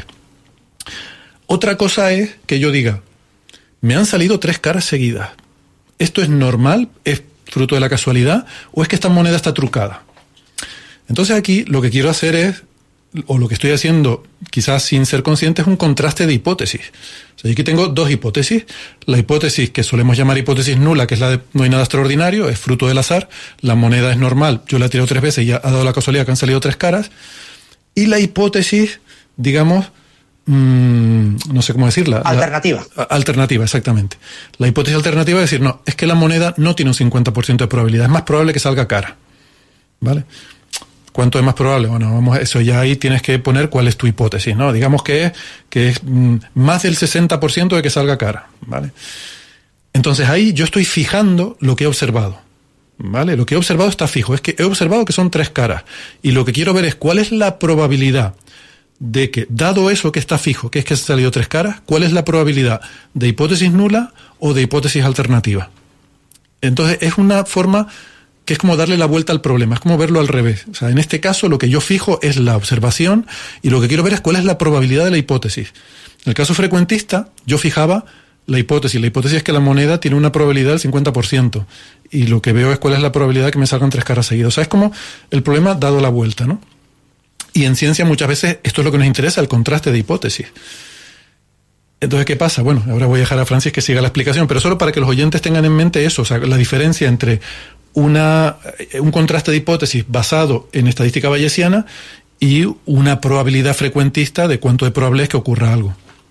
Otra cosa es que yo diga, me han salido tres caras seguidas. ¿Esto es normal? ¿Es fruto de la casualidad? ¿O es que esta moneda está trucada? Entonces aquí lo que quiero hacer es, o lo que estoy haciendo, quizás sin ser consciente, es un contraste de hipótesis. O sea, aquí tengo dos hipótesis. La hipótesis que solemos llamar hipótesis nula, que es la de no hay nada extraordinario, es fruto del azar. La moneda es normal, yo la he tirado tres veces y ha dado la casualidad que han salido tres caras. Y la hipótesis, digamos, mmm, no sé cómo decirla. Alternativa. La, alternativa, exactamente. La hipótesis alternativa es decir, no, es que la moneda no tiene un cincuenta por ciento de probabilidad, es más probable que salga cara. ¿Vale? ¿Cuánto es más probable? Bueno, vamos a eso, ya ahí tienes que poner cuál es tu hipótesis, ¿no? Digamos que es, que es mm, más del sesenta por ciento de que salga cara, ¿vale? Entonces ahí yo estoy fijando lo que he observado, ¿vale? Lo que he observado está fijo, es que he observado que son tres caras, y lo que quiero ver es cuál es la probabilidad de que, dado eso que está fijo, que es que han salido tres caras, cuál es la probabilidad de hipótesis nula o de hipótesis alternativa. Entonces es una forma que es como darle la vuelta al problema, es como verlo al revés. O sea, en este caso lo que yo fijo es la observación y lo que quiero ver es cuál es la probabilidad de la hipótesis. En el caso frecuentista, yo fijaba la hipótesis. La hipótesis es que la moneda tiene una probabilidad del cincuenta por ciento y lo que veo es cuál es la probabilidad de que me salgan tres caras seguidas. O sea, es como el problema dado la vuelta, ¿no? Y en ciencia muchas veces esto es lo que nos interesa, el contraste de hipótesis. Entonces, ¿qué pasa? Bueno, ahora voy a dejar a Francis que siga la explicación, pero solo para que los oyentes tengan en mente eso, o sea, la diferencia entre una, un contraste de hipótesis basado en estadística bayesiana y una probabilidad frecuentista de cuánto de probable es que ocurra algo.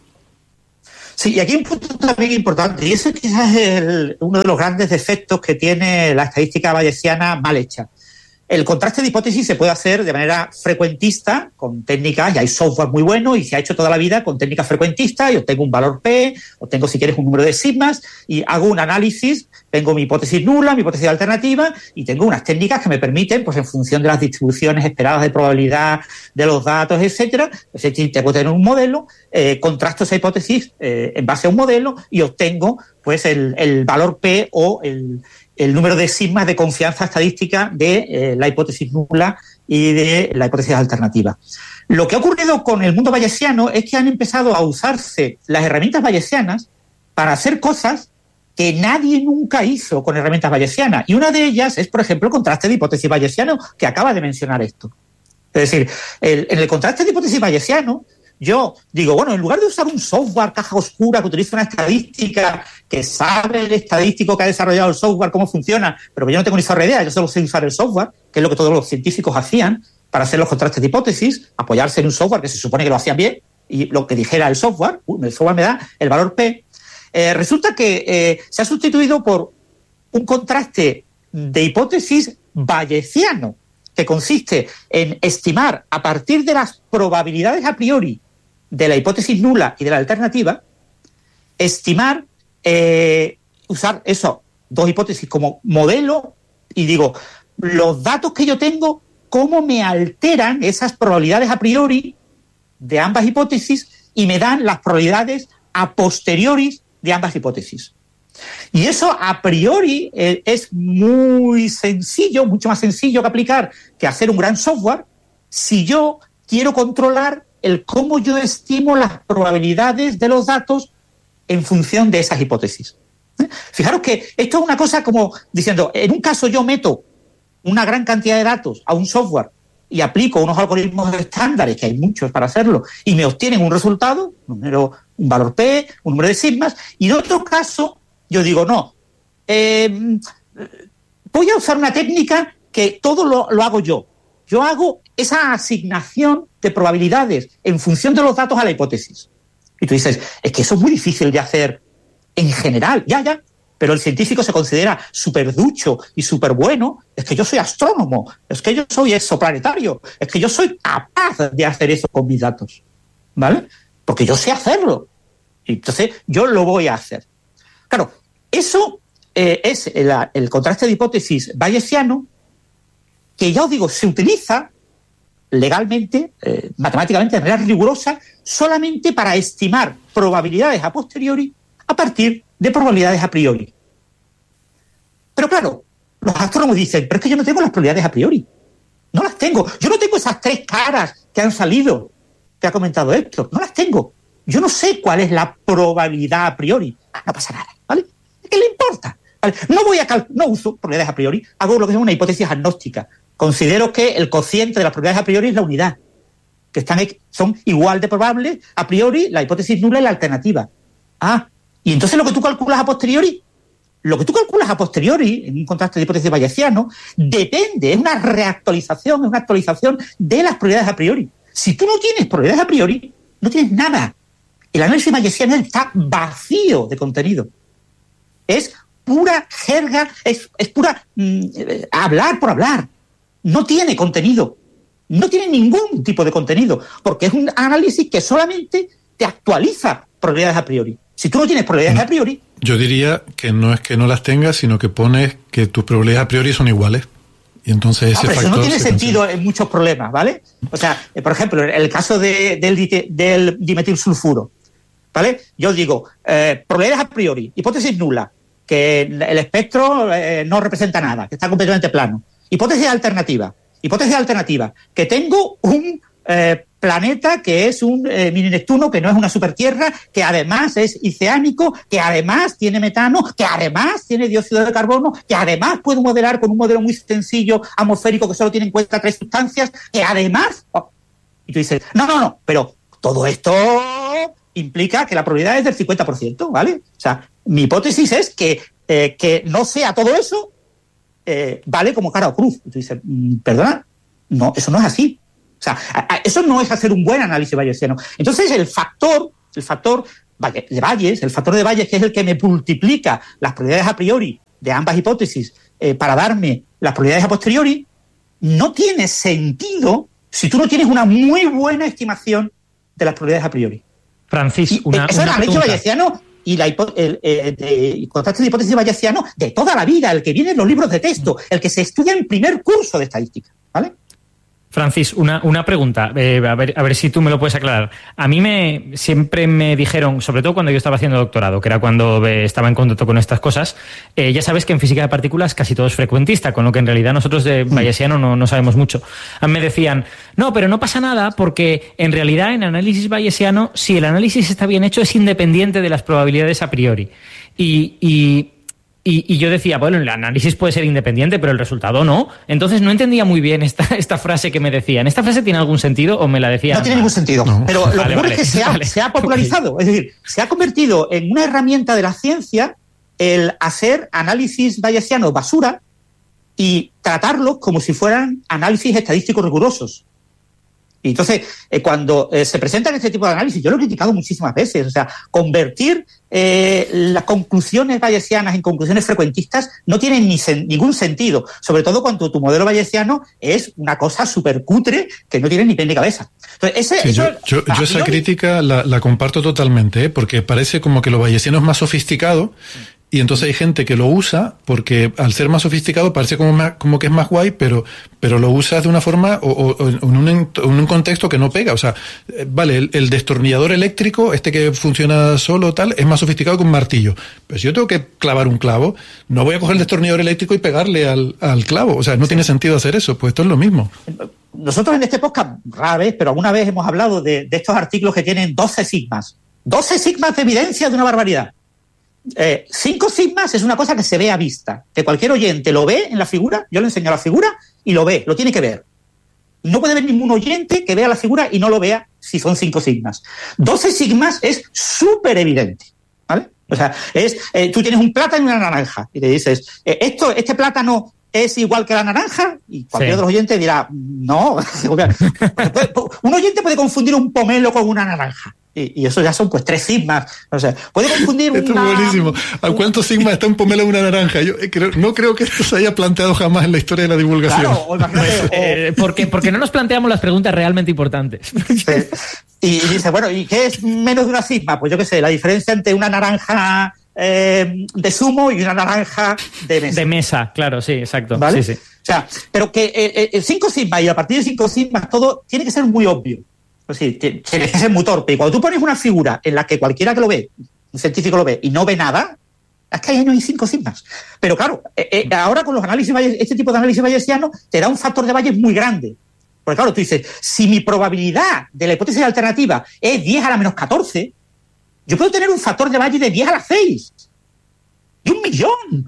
Sí, y aquí hay un punto también importante, y eso quizás es el, uno de los grandes defectos que tiene la estadística bayesiana mal hecha. El contraste de hipótesis se puede hacer de manera frecuentista, con técnicas, y hay software muy bueno, y se ha hecho toda la vida con técnicas frecuentistas, y obtengo un valor P, obtengo, si quieres, un número de sigmas, y hago un análisis, tengo mi hipótesis nula, mi hipótesis alternativa, y tengo unas técnicas que me permiten, pues en función de las distribuciones esperadas de probabilidad de los datos, etcétera, es decir, tengo que tener un modelo, eh, contrasto esa hipótesis eh, en base a un modelo, y obtengo, pues, el, el valor P o el... el número de sigmas de confianza estadística de eh, la hipótesis nula y de la hipótesis alternativa. Lo que ha ocurrido con el mundo bayesiano es que han empezado a usarse las herramientas bayesianas para hacer cosas que nadie nunca hizo con herramientas bayesianas. Y una de ellas es, por ejemplo, el contraste de hipótesis bayesiano, que acaba de mencionar esto. Es decir, el, en el contraste de hipótesis bayesiano, yo digo, bueno, en lugar de usar un software caja oscura que utiliza una estadística que sabe el estadístico que ha desarrollado el software cómo funciona, pero que yo no tengo ni zorra idea, yo solo sé usar el software, que es lo que todos los científicos hacían para hacer los contrastes de hipótesis, apoyarse en un software que se supone que lo hacían bien, y lo que dijera el software, el software me da el valor P. Eh, resulta que eh, se ha sustituido por un contraste de hipótesis bayesiano, que consiste en estimar a partir de las probabilidades a priori de la hipótesis nula y de la alternativa, estimar, eh, usar eso, dos hipótesis como modelo, y digo, los datos que yo tengo, cómo me alteran esas probabilidades a priori de ambas hipótesis y me dan las probabilidades a posteriori de ambas hipótesis. Y eso a priori eh, es muy sencillo, mucho más sencillo que aplicar que hacer un gran software si yo quiero controlar el cómo yo estimo las probabilidades de los datos en función de esas hipótesis. ¿Eh? Fijaros que esto es una cosa como diciendo, en un caso yo meto una gran cantidad de datos a un software y aplico unos algoritmos estándares, que hay muchos para hacerlo, y me obtienen un resultado, un, número, un valor P, un número de sigmas, y en otro caso yo digo, no, eh, voy a usar una técnica que todo lo, lo hago yo. Yo hago esa asignación de probabilidades en función de los datos a la hipótesis. Y tú dices, es que eso es muy difícil de hacer en general, ya, ya, pero el científico se considera súper ducho y súper bueno, es que yo soy astrónomo, es que yo soy exoplanetario, es que yo soy capaz de hacer eso con mis datos, ¿vale? Porque yo sé hacerlo. Y entonces yo lo voy a hacer. Claro, eso eh, es el, el contraste de hipótesis bayesiano, que ya os digo, se utiliza legalmente, eh, matemáticamente, de manera rigurosa, solamente para estimar probabilidades a posteriori a partir de probabilidades a priori. Pero claro, los astrónomos dicen, pero es que yo no tengo las probabilidades a priori. No las tengo. Yo no tengo esas tres caras que han salido, que ha comentado Héctor. No las tengo. Yo no sé cuál es la probabilidad a priori. Ah, no pasa nada, ¿vale? ¿Qué le importa? ¿Vale? No voy a cal- no uso probabilidades a priori, hago lo que es una hipótesis agnóstica. Considero que el cociente de las probabilidades a priori es la unidad, que están, son igual de probables a priori la hipótesis nula y la alternativa. Ah, y entonces lo que tú calculas a posteriori, lo que tú calculas a posteriori en un contraste de hipótesis bayesiano, depende, es una reactualización, es una actualización de las probabilidades a priori. Si tú no tienes probabilidades a priori, no tienes nada. El análisis bayesiano está vacío de contenido. Es pura jerga, es, es pura mm, hablar por hablar. No tiene contenido. No tiene ningún tipo de contenido, porque es un análisis que solamente te actualiza probabilidades a priori. Si tú no tienes probabilidades a priori... Yo diría que no es que no las tengas, sino que pones que tus probabilidades a priori son iguales. Y entonces ese no, pero factor eso no tiene sentido cancela. En muchos problemas, ¿vale? O sea, eh, por ejemplo, en el caso de, del, dite, del dimetilsulfuro, ¿vale? Yo digo, eh, probabilidades a priori, hipótesis nula, que el espectro eh, no representa nada, que está completamente plano. Hipótesis alternativa, hipótesis alternativa, que tengo un eh, planeta que es un eh, mini Neptuno, que no es una supertierra, que además es oceánico, que además tiene metano, que además tiene dióxido de carbono, que además puedo modelar con un modelo muy sencillo atmosférico que solo tiene en cuenta tres sustancias, que además... Oh, y tú dices, no, no, no, pero todo esto implica que la probabilidad es del cincuenta por ciento, ¿vale? O sea, mi hipótesis es que, eh, que no sea todo eso, eh, vale como cara o cruz. Y tú dices, perdona, no, eso no es así. O sea, a, a, eso no es hacer un buen análisis bayesiano. Entonces, el factor, el factor de Bayes, el factor de Bayes, que es el que me multiplica las probabilidades a priori de ambas hipótesis eh, para darme las probabilidades a posteriori, no tiene sentido si tú no tienes una muy buena estimación de las probabilidades a priori. Francis, una, eso una es el análisis bayesiano y la hipo, el, el, el contraste de hipótesis bayesiano de toda la vida, el que viene en los libros de texto, el que se estudia en primer curso de estadística, ¿vale? Francis, una, una pregunta, eh, a, ver, a ver si tú me lo puedes aclarar. A mí me siempre me dijeron, sobre todo cuando yo estaba haciendo doctorado, que era cuando eh, estaba en contacto con estas cosas, eh, ya sabes que en física de partículas casi todo es frecuentista, con lo que en realidad nosotros de bayesiano no, no sabemos mucho. A mí me decían, no, pero no pasa nada porque en realidad en análisis bayesiano, si el análisis está bien hecho, es independiente de las probabilidades a priori. Y... y Y, y yo decía, bueno, el análisis puede ser independiente, pero el resultado no. Entonces no entendía muy bien esta, esta frase que me decían. ¿Esta frase tiene algún sentido o me la decían? No tiene ningún sentido. No. Pero lo vale, que ocurre vale, es que se ha, vale. se ha popularizado. Okay. Es decir, se ha convertido en una herramienta de la ciencia el hacer análisis bayesianos basura y tratarlos como si fueran análisis estadísticos rigurosos. Y entonces, eh, cuando eh, se presentan este tipo de análisis, yo lo he criticado muchísimas veces, o sea, convertir eh, las conclusiones bayesianas en conclusiones frecuentistas no tiene ni sen- ningún sentido, sobre todo cuando tu modelo bayesiano es una cosa súper cutre que no tiene ni pie ni cabeza. Entonces, ese, sí, eso, yo, yo, yo esa crítica la, la comparto totalmente, ¿eh? Porque parece como que lo bayesiano es más sofisticado. Y entonces hay gente que lo usa porque al ser más sofisticado parece como, más, como que es más guay, pero, pero lo usas de una forma o, o, o en, un, en un contexto que no pega. O sea, vale, el, el destornillador eléctrico, este que funciona solo tal, es más sofisticado que un martillo. Pero si yo tengo que clavar un clavo, no voy a coger el destornillador eléctrico y pegarle al, al clavo. O sea, no sí. tiene sentido hacer eso. Pues esto es lo mismo. Nosotros en este podcast, rara vez, pero alguna vez hemos hablado de, de estos artículos que tienen doce sigmas. doce sigmas de evidencia de una barbaridad. Eh, cinco sigmas es una cosa que se ve a vista, que cualquier oyente lo ve en la figura, yo le enseño la figura y lo ve, lo tiene que ver. No puede haber ningún oyente que vea la figura y no lo vea si son cinco sigmas. doce sigmas es súper evidente, ¿vale? O sea, es, eh, tú tienes un plátano y una naranja y te dices, eh, esto, este plátano es igual que la naranja, y cualquier sí. otro oyente dirá, no. Un oyente puede confundir un pomelo con una naranja. Y, y eso ya son pues tres sigmas. O sea, puede confundir esto una... es buenísimo. ¿A cuántos sigmas está un pomelo en una naranja? Yo creo, no creo que esto se haya planteado jamás en la historia de la divulgación. Claro, o imagínate, pues, eh, porque, porque no nos planteamos las preguntas realmente importantes. Sí. Y, y dice, bueno, ¿y qué es menos de una sigma? Pues yo qué sé, la diferencia entre una naranja eh, de zumo y una naranja de mesa. De mesa, claro, sí, exacto. ¿Vale? Sí, sí. O sea, pero que eh, eh, cinco sigmas y a partir de cinco sigmas todo tiene que ser muy obvio. Pues sí, tiene que ser muy torpe. Y cuando tú pones una figura en la que cualquiera que lo ve, un científico lo ve y no ve nada, es que ahí no hay cinco sigmas. Pero claro, eh, eh, ahora con los análisis Bayes, este tipo de análisis bayesiano te da un factor de Bayes muy grande. Porque claro, tú dices, si mi probabilidad de la hipótesis alternativa es diez a la menos catorce, yo puedo tener un factor de Bayes de diez a la seis. ¡De un millón!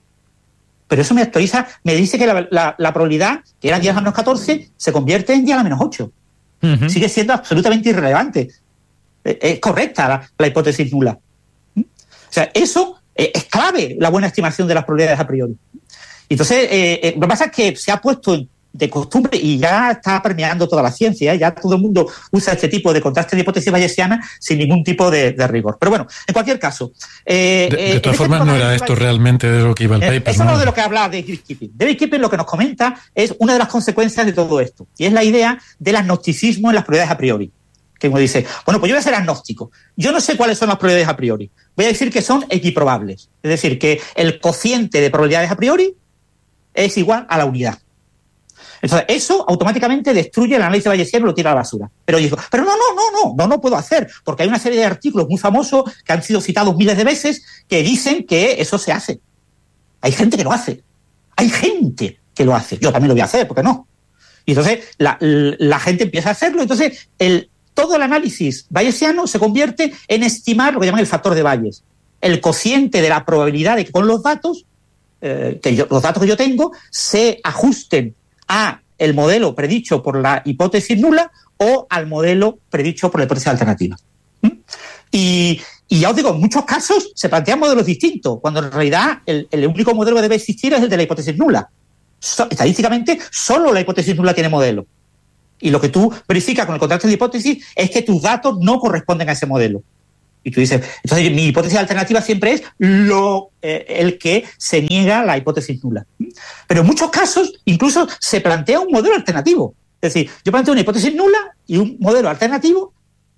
Pero eso me actualiza, me dice que la, la, la probabilidad, que era diez a la menos catorce, se convierte en diez a la menos ocho. Uh-huh. Sigue siendo absolutamente irrelevante. Es correcta la, la hipótesis nula. O sea, eso es clave, la buena estimación de las probabilidades a priori. Entonces, eh, eh, lo que pasa es que se ha puesto de costumbre y ya está permeando toda la ciencia, ¿eh? Ya todo el mundo usa este tipo de contraste de hipótesis bayesiana sin ningún tipo de, de rigor. Pero bueno, en cualquier caso... Eh, de, de todas este formas, no era esto realmente de lo que iba el eh, paper. Eso no es de lo que habla David Kipping. David Kipping lo que nos comenta es una de las consecuencias de todo esto, y es la idea del agnosticismo en las probabilidades a priori. Que uno dice, bueno, pues yo voy a ser agnóstico. Yo no sé cuáles son las probabilidades a priori. Voy a decir que son equiprobables. Es decir, que el cociente de probabilidades a priori es igual a la unidad. Entonces, eso automáticamente destruye el análisis bayesiano y lo tira a la basura. Pero digo, pero no, no, no, no, no, no puedo hacer, porque hay una serie de artículos muy famosos que han sido citados miles de veces que dicen que eso se hace. Hay gente que lo hace. Hay gente que lo hace. Yo también lo voy a hacer, ¿por qué no? Y entonces la, la gente empieza a hacerlo. Entonces, el, todo el análisis bayesiano se convierte en estimar lo que llaman el factor de Bayes. El cociente de la probabilidad de que con los datos, eh, que yo, los datos que yo tengo, se ajusten a el modelo predicho por la hipótesis nula o al modelo predicho por la hipótesis alternativa. Y, y ya os digo, en muchos casos se plantean modelos distintos, cuando en realidad el, el único modelo que debe existir es el de la hipótesis nula. So, estadísticamente, solo la hipótesis nula tiene modelo. Y lo que tú verificas con el contraste de hipótesis es que tus datos no corresponden a ese modelo. Y tú dices, entonces mi hipótesis alternativa siempre es lo eh, el que se niega la hipótesis nula. Pero en muchos casos incluso se plantea un modelo alternativo. Es decir, yo planteo una hipótesis nula y un modelo alternativo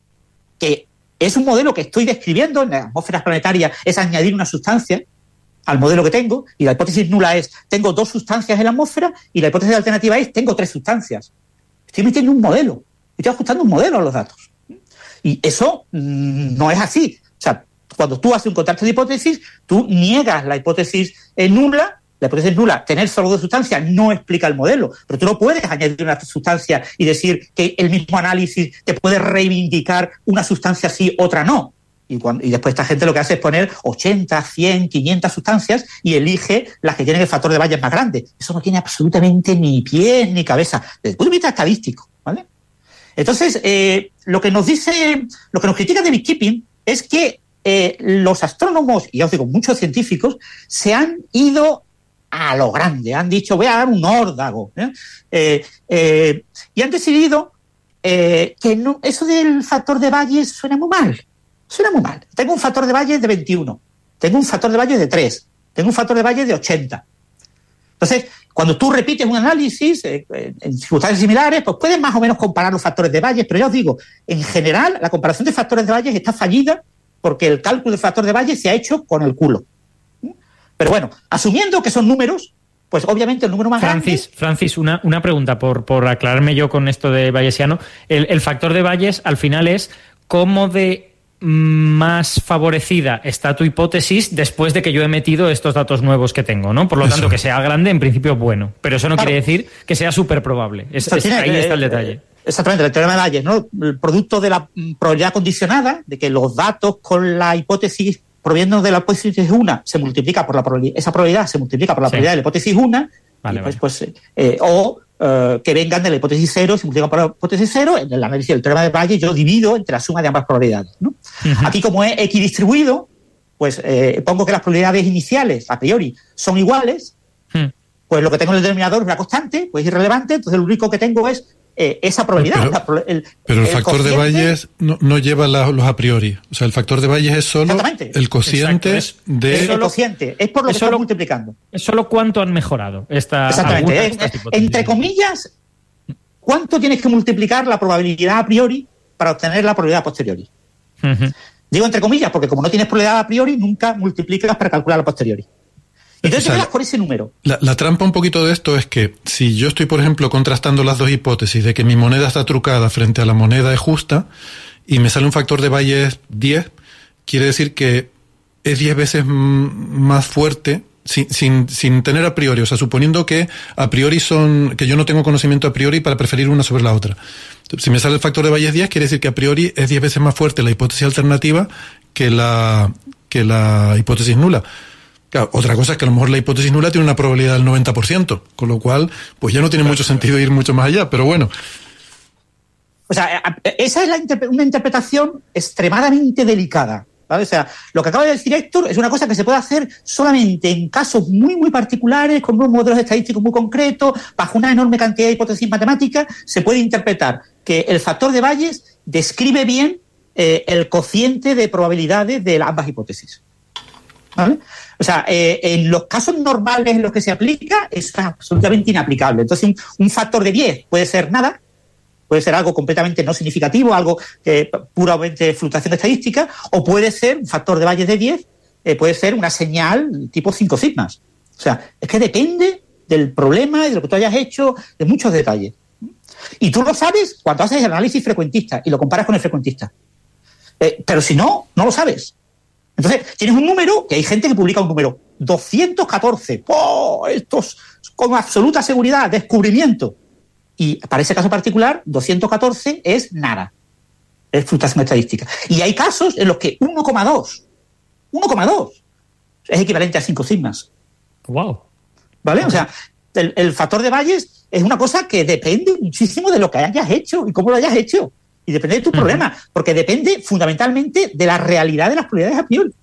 que es un modelo que estoy describiendo en las atmósferas planetarias, es añadir una sustancia al modelo que tengo, y la hipótesis nula es tengo dos sustancias en la atmósfera, y la hipótesis alternativa es tengo tres sustancias. Estoy metiendo un modelo, estoy ajustando un modelo a los datos. Y eso mmm, no es así. O sea, cuando tú haces un contraste de hipótesis, tú niegas la hipótesis eh, nula. La hipótesis nula, tener solo dos sustancias, no explica el modelo. Pero tú no puedes añadir una sustancia y decir que el mismo análisis te puede reivindicar una sustancia sí, otra no. Y, cuando, y después esta gente lo que hace es poner ochenta, cien, quinientas sustancias y elige las que tienen el factor de Bayes más grande. Eso no tiene absolutamente ni pies ni cabeza, desde el punto de vista estadístico, ¿vale? Entonces, eh, lo que nos dice, lo que nos critica de Beekeeping es que eh, los astrónomos, y ya os digo, muchos científicos, se han ido a lo grande, han dicho, voy a dar un órdago, ¿eh? Eh, eh, y han decidido eh, que no, eso del factor de Bayes suena muy mal, suena muy mal. Tengo un factor de Bayes de veintiuno, tengo un factor de Bayes de tres, tengo un factor de Bayes de ochenta. Entonces, cuando tú repites un análisis eh, en circunstancias similares, pues puedes más o menos comparar los factores de Bayes, pero ya os digo, en general, la comparación de factores de Bayes está fallida porque el cálculo del factor de Bayes se ha hecho con el culo. Pero bueno, asumiendo que son números, pues obviamente el número más Francis, grande... Francis, una, una pregunta por, por aclararme yo con esto de bayesiano. El, el factor de Bayes al final es cómo de más favorecida está tu hipótesis después de que yo he metido estos datos nuevos que tengo, ¿no? Por lo tanto, eso. Que sea grande, en principio, bueno. Pero eso no claro. quiere decir que sea súper probable. Es, es, tiene, ahí eh, está el detalle. Exactamente, el teorema de Bayes, ¿no? El producto de la probabilidad condicionada, de que los datos con la hipótesis proviendo de la hipótesis una se multiplica por la probabilidad, esa probabilidad se multiplica por la sí. probabilidad de la hipótesis una, vale, y pues, vale. pues, eh, o eh, que vengan de la hipótesis cero, se multiplican por la hipótesis cero. En el análisis del teorema de Bayes yo divido entre la suma de ambas probabilidades, ¿no? Uh-huh. Aquí, como es equidistribuido, pues eh, pongo que las probabilidades iniciales, a priori, son iguales, uh-huh. pues lo que tengo en el denominador es una constante, pues irrelevante, entonces lo único que tengo es Eh, esa probabilidad. Pero, la, el, pero el, el factor cociente, de Bayes no, no lleva la, los a priori. O sea, el factor de Bayes es solo el cociente es, de... Es el cociente, es por lo es que solo, estás multiplicando. Es solo cuánto han mejorado. Esta, Exactamente. Es, es, entre comillas, ¿cuánto tienes que multiplicar la probabilidad a priori para obtener la probabilidad a posteriori? Uh-huh. Digo entre comillas porque como no tienes probabilidad a priori, nunca multiplicas para calcular a posteriori. Entonces, o sea, te quedas por ese número. La, la trampa un poquito de esto es que si yo estoy, por ejemplo, contrastando las dos hipótesis de que mi moneda está trucada frente a la moneda es justa y me sale un factor de Bayes diez, quiere decir que es diez veces más fuerte sin, sin, sin tener a priori. O sea, suponiendo que a priori son, que yo no tengo conocimiento a priori para preferir una sobre la otra. Si me sale el factor de Bayes diez, quiere decir que a priori es diez veces más fuerte la hipótesis alternativa que la, que la hipótesis nula. Claro, otra cosa es que a lo mejor la hipótesis nula tiene una probabilidad del noventa por ciento, con lo cual pues ya no tiene mucho sentido ir mucho más allá, pero bueno. O sea, esa es la interpre- una interpretación extremadamente delicada, ¿vale? O sea, lo que acaba de decir Héctor es una cosa que se puede hacer solamente en casos muy, muy particulares, con unos modelos estadísticos muy concretos, bajo una enorme cantidad de hipótesis matemáticas, se puede interpretar que el factor de Bayes describe bien eh, el cociente de probabilidades de ambas hipótesis, ¿vale? O sea, eh, en los casos normales en los que se aplica es absolutamente inaplicable. Entonces, un, un factor de diez puede ser nada, puede ser algo completamente no significativo, algo eh, puramente fluctuación estadística, o puede ser un factor de Bayes de diez, eh, puede ser una señal tipo cinco sigmas. O sea, es que depende del problema y de lo que tú hayas hecho, de muchos detalles. Y tú lo sabes cuando haces el análisis frecuentista y lo comparas con el frecuentista. Eh, pero si no, no lo sabes. Entonces, tienes un número, que hay gente que publica un número, doscientos catorce. ¡Oh! Esto es con absoluta seguridad, descubrimiento. Y para ese caso particular, doscientos catorce es nada. Es fluctuación estadística. Y hay casos en los que uno coma dos, uno coma dos es equivalente a cinco sigmas. ¡Wow! ¿Vale? O sea, el, el factor de Bayes es una cosa que depende muchísimo de lo que hayas hecho y cómo lo hayas hecho. y depende de tu uh-huh. problema, porque depende fundamentalmente de la realidad de las probabilidades a priori.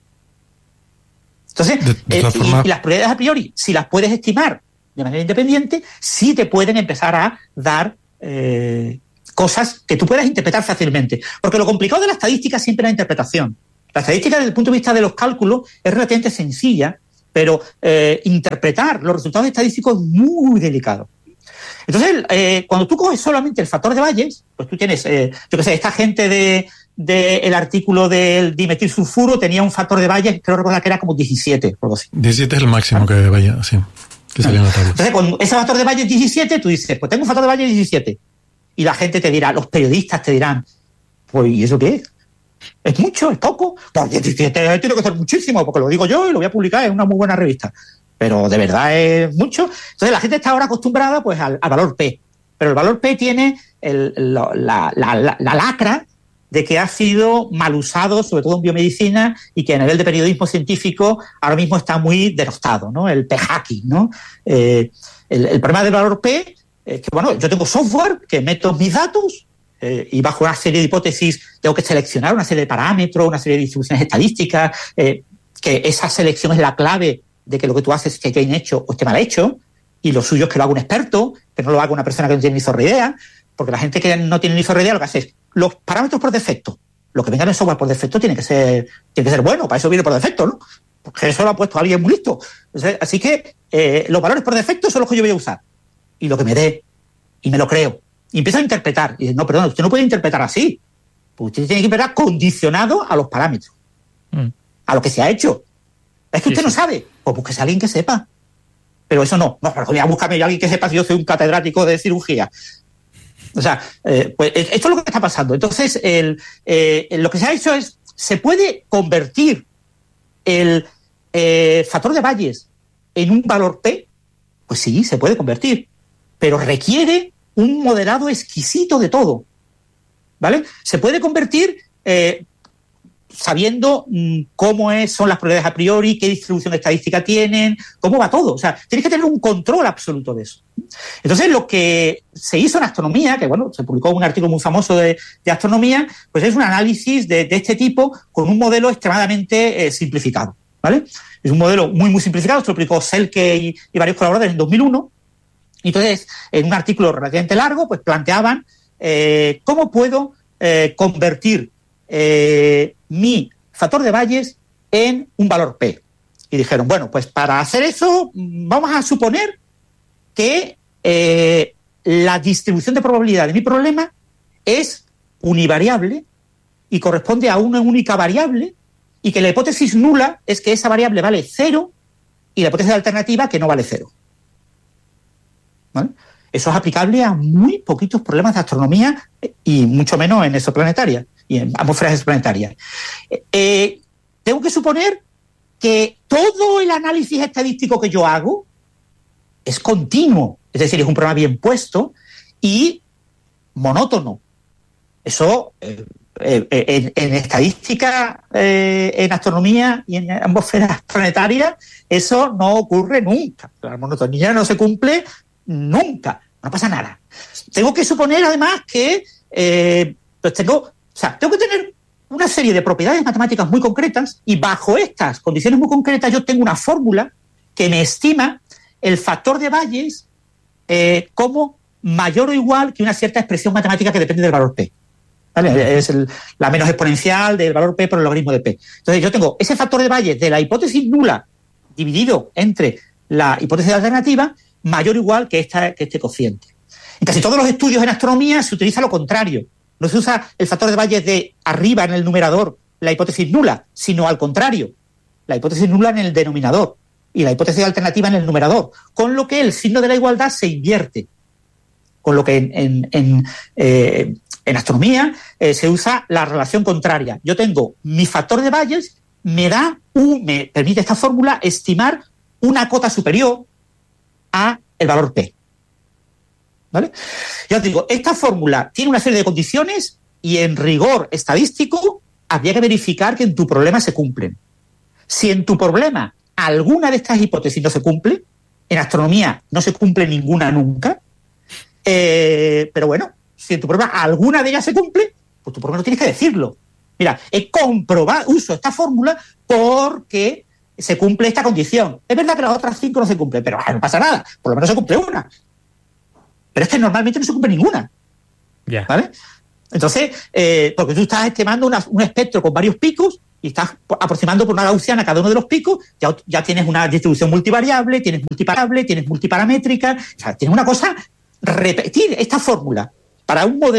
Entonces, de, de eh, forma... y, y las probabilidades a priori, si las puedes estimar de manera independiente, sí te pueden empezar a dar eh, cosas que tú puedas interpretar fácilmente. Porque lo complicado de la estadística siempre es la interpretación. La estadística, desde el punto de vista de los cálculos, es relativamente sencilla, pero eh, interpretar los resultados estadísticos es muy delicado. Entonces, eh, cuando tú coges solamente el factor de Bayes, pues tú tienes, eh, yo qué sé, esta gente de, de el artículo del dimetilsulfuro tenía un factor de Bayes, creo recordar que era como diecisiete, o algo así. diecisiete es el máximo que vaya, sí, que salió en la tabla. Entonces, con ese factor de Bayes diecisiete, tú dices, pues tengo un factor de Bayes diecisiete. Y la gente te dirá, los periodistas te dirán, pues, ¿y eso qué es? ¿Es mucho? ¿Es poco? Pues diecisiete tiene que ser muchísimo, porque lo digo yo y lo voy a publicar en una muy buena revista. Pero de verdad es mucho. Entonces la gente está ahora acostumbrada pues al, al valor P. Pero el valor P tiene el, la, la, la, la lacra de que ha sido mal usado, sobre todo en biomedicina, y que a nivel de periodismo científico ahora mismo está muy denostado, ¿no? El P-hacking, ¿no? Eh, el, el problema del valor P es que, bueno, yo tengo software que meto mis datos eh, y bajo una serie de hipótesis tengo que seleccionar una serie de parámetros, una serie de distribuciones estadísticas, eh, que esa selección es la clave de que lo que tú haces esté bien hecho o esté mal hecho, y lo suyo es que lo haga un experto, que no lo haga una persona que no tiene ni zorra idea, porque la gente que no tiene ni zorra idea lo que hace es los parámetros por defecto. Lo que venga en el software por defecto tiene que ser, tiene que ser bueno, para eso viene por defecto, ¿no? Porque eso lo ha puesto alguien muy listo. Así que eh, los valores por defecto son los que yo voy a usar. Y lo que me dé, y me lo creo. Y empiezo a interpretar. Y dice, no, perdón, usted no puede interpretar así. Pues usted tiene que interpretar condicionado a los parámetros, mm. a lo que se ha hecho. Es que usted sí, no sí. sabe, pues búsquese a alguien que sepa. Pero eso no, no, voy a buscarme a alguien que sepa si yo soy un catedrático de cirugía. O sea, eh, pues esto es lo que está pasando. Entonces, el, eh, lo que se ha hecho es, ¿se puede convertir el eh, factor de Bayes en un valor P? Pues sí, se puede convertir, pero requiere un modelado exquisito de todo, ¿vale? Se puede convertir... Eh, sabiendo mmm, cómo es, son las probabilidades a priori, qué distribución estadística tienen, cómo va todo. O sea, tienes que tener un control absoluto de eso. Entonces, lo que se hizo en astronomía, que bueno, se publicó un artículo muy famoso de, de astronomía, pues es un análisis de, de este tipo con un modelo extremadamente eh, simplificado, ¿vale? Es un modelo muy, muy simplificado. Esto lo publicó Selke y, y varios colaboradores en dos mil uno. Entonces, en un artículo relativamente largo, pues planteaban eh, cómo puedo eh, convertir Eh, mi factor de Bayes en un valor P. Y dijeron, bueno, pues para hacer eso vamos a suponer que eh, la distribución de probabilidad de mi problema es univariable y corresponde a una única variable, y que la hipótesis nula es que esa variable vale cero y la hipótesis alternativa que no vale cero. ¿Vale? Eso es aplicable a muy poquitos problemas de astronomía y mucho menos en exoplanetaria y en atmósferas exoplanetarias. Eh, tengo que suponer que todo el análisis estadístico que yo hago es continuo, es decir, es un programa bien puesto y monótono. Eso, eh, eh, en, en estadística, eh, en astronomía y en atmósferas planetarias, eso no ocurre nunca. La monotonía no se cumple nunca, no pasa nada. Tengo que suponer, además, que eh, pues tengo... O sea, tengo que tener una serie de propiedades matemáticas muy concretas, y bajo estas condiciones muy concretas yo tengo una fórmula que me estima el factor de Bayes eh, como mayor o igual que una cierta expresión matemática que depende del valor P. ¿Vale? Es el, la menos exponencial del valor P por el logaritmo de P. Entonces yo tengo ese factor de Bayes de la hipótesis nula dividido entre la hipótesis alternativa mayor o igual que, esta, que este cociente. En casi todos los estudios en astronomía se utiliza lo contrario. No se usa el factor de Bayes de arriba en el numerador, la hipótesis nula, sino al contrario, la hipótesis nula en el denominador y la hipótesis alternativa en el numerador, con lo que el signo de la igualdad se invierte. Con lo que en, en, en, eh, en astronomía eh, se usa la relación contraria. Yo tengo mi factor de Bayes, me da un, me permite esta fórmula estimar una cota superior a el valor P. ¿Vale? Ya os digo, esta fórmula tiene una serie de condiciones y en rigor estadístico habría que verificar que en tu problema se cumplen. Si en tu problema alguna de estas hipótesis no se cumple, en astronomía no se cumple ninguna nunca, eh, pero bueno, si en tu problema alguna de ellas se cumple, Pues tú por lo menos tienes que decirlo. Mira, he comprobado, uso esta fórmula porque se cumple esta condición. Es verdad que las otras cinco no se cumplen, pero ah, no pasa nada, por lo menos se cumple una. Pero es que normalmente no se cumple ninguna. Ya. ¿Vale? Entonces, eh, porque tú estás estimando una, un espectro con varios picos y estás aproximando por una gaussiana cada uno de los picos, ya, ya tienes una distribución multivariable, tienes multiparable, tienes multiparamétrica, o sea, tienes una cosa, repetir esta fórmula para un modelo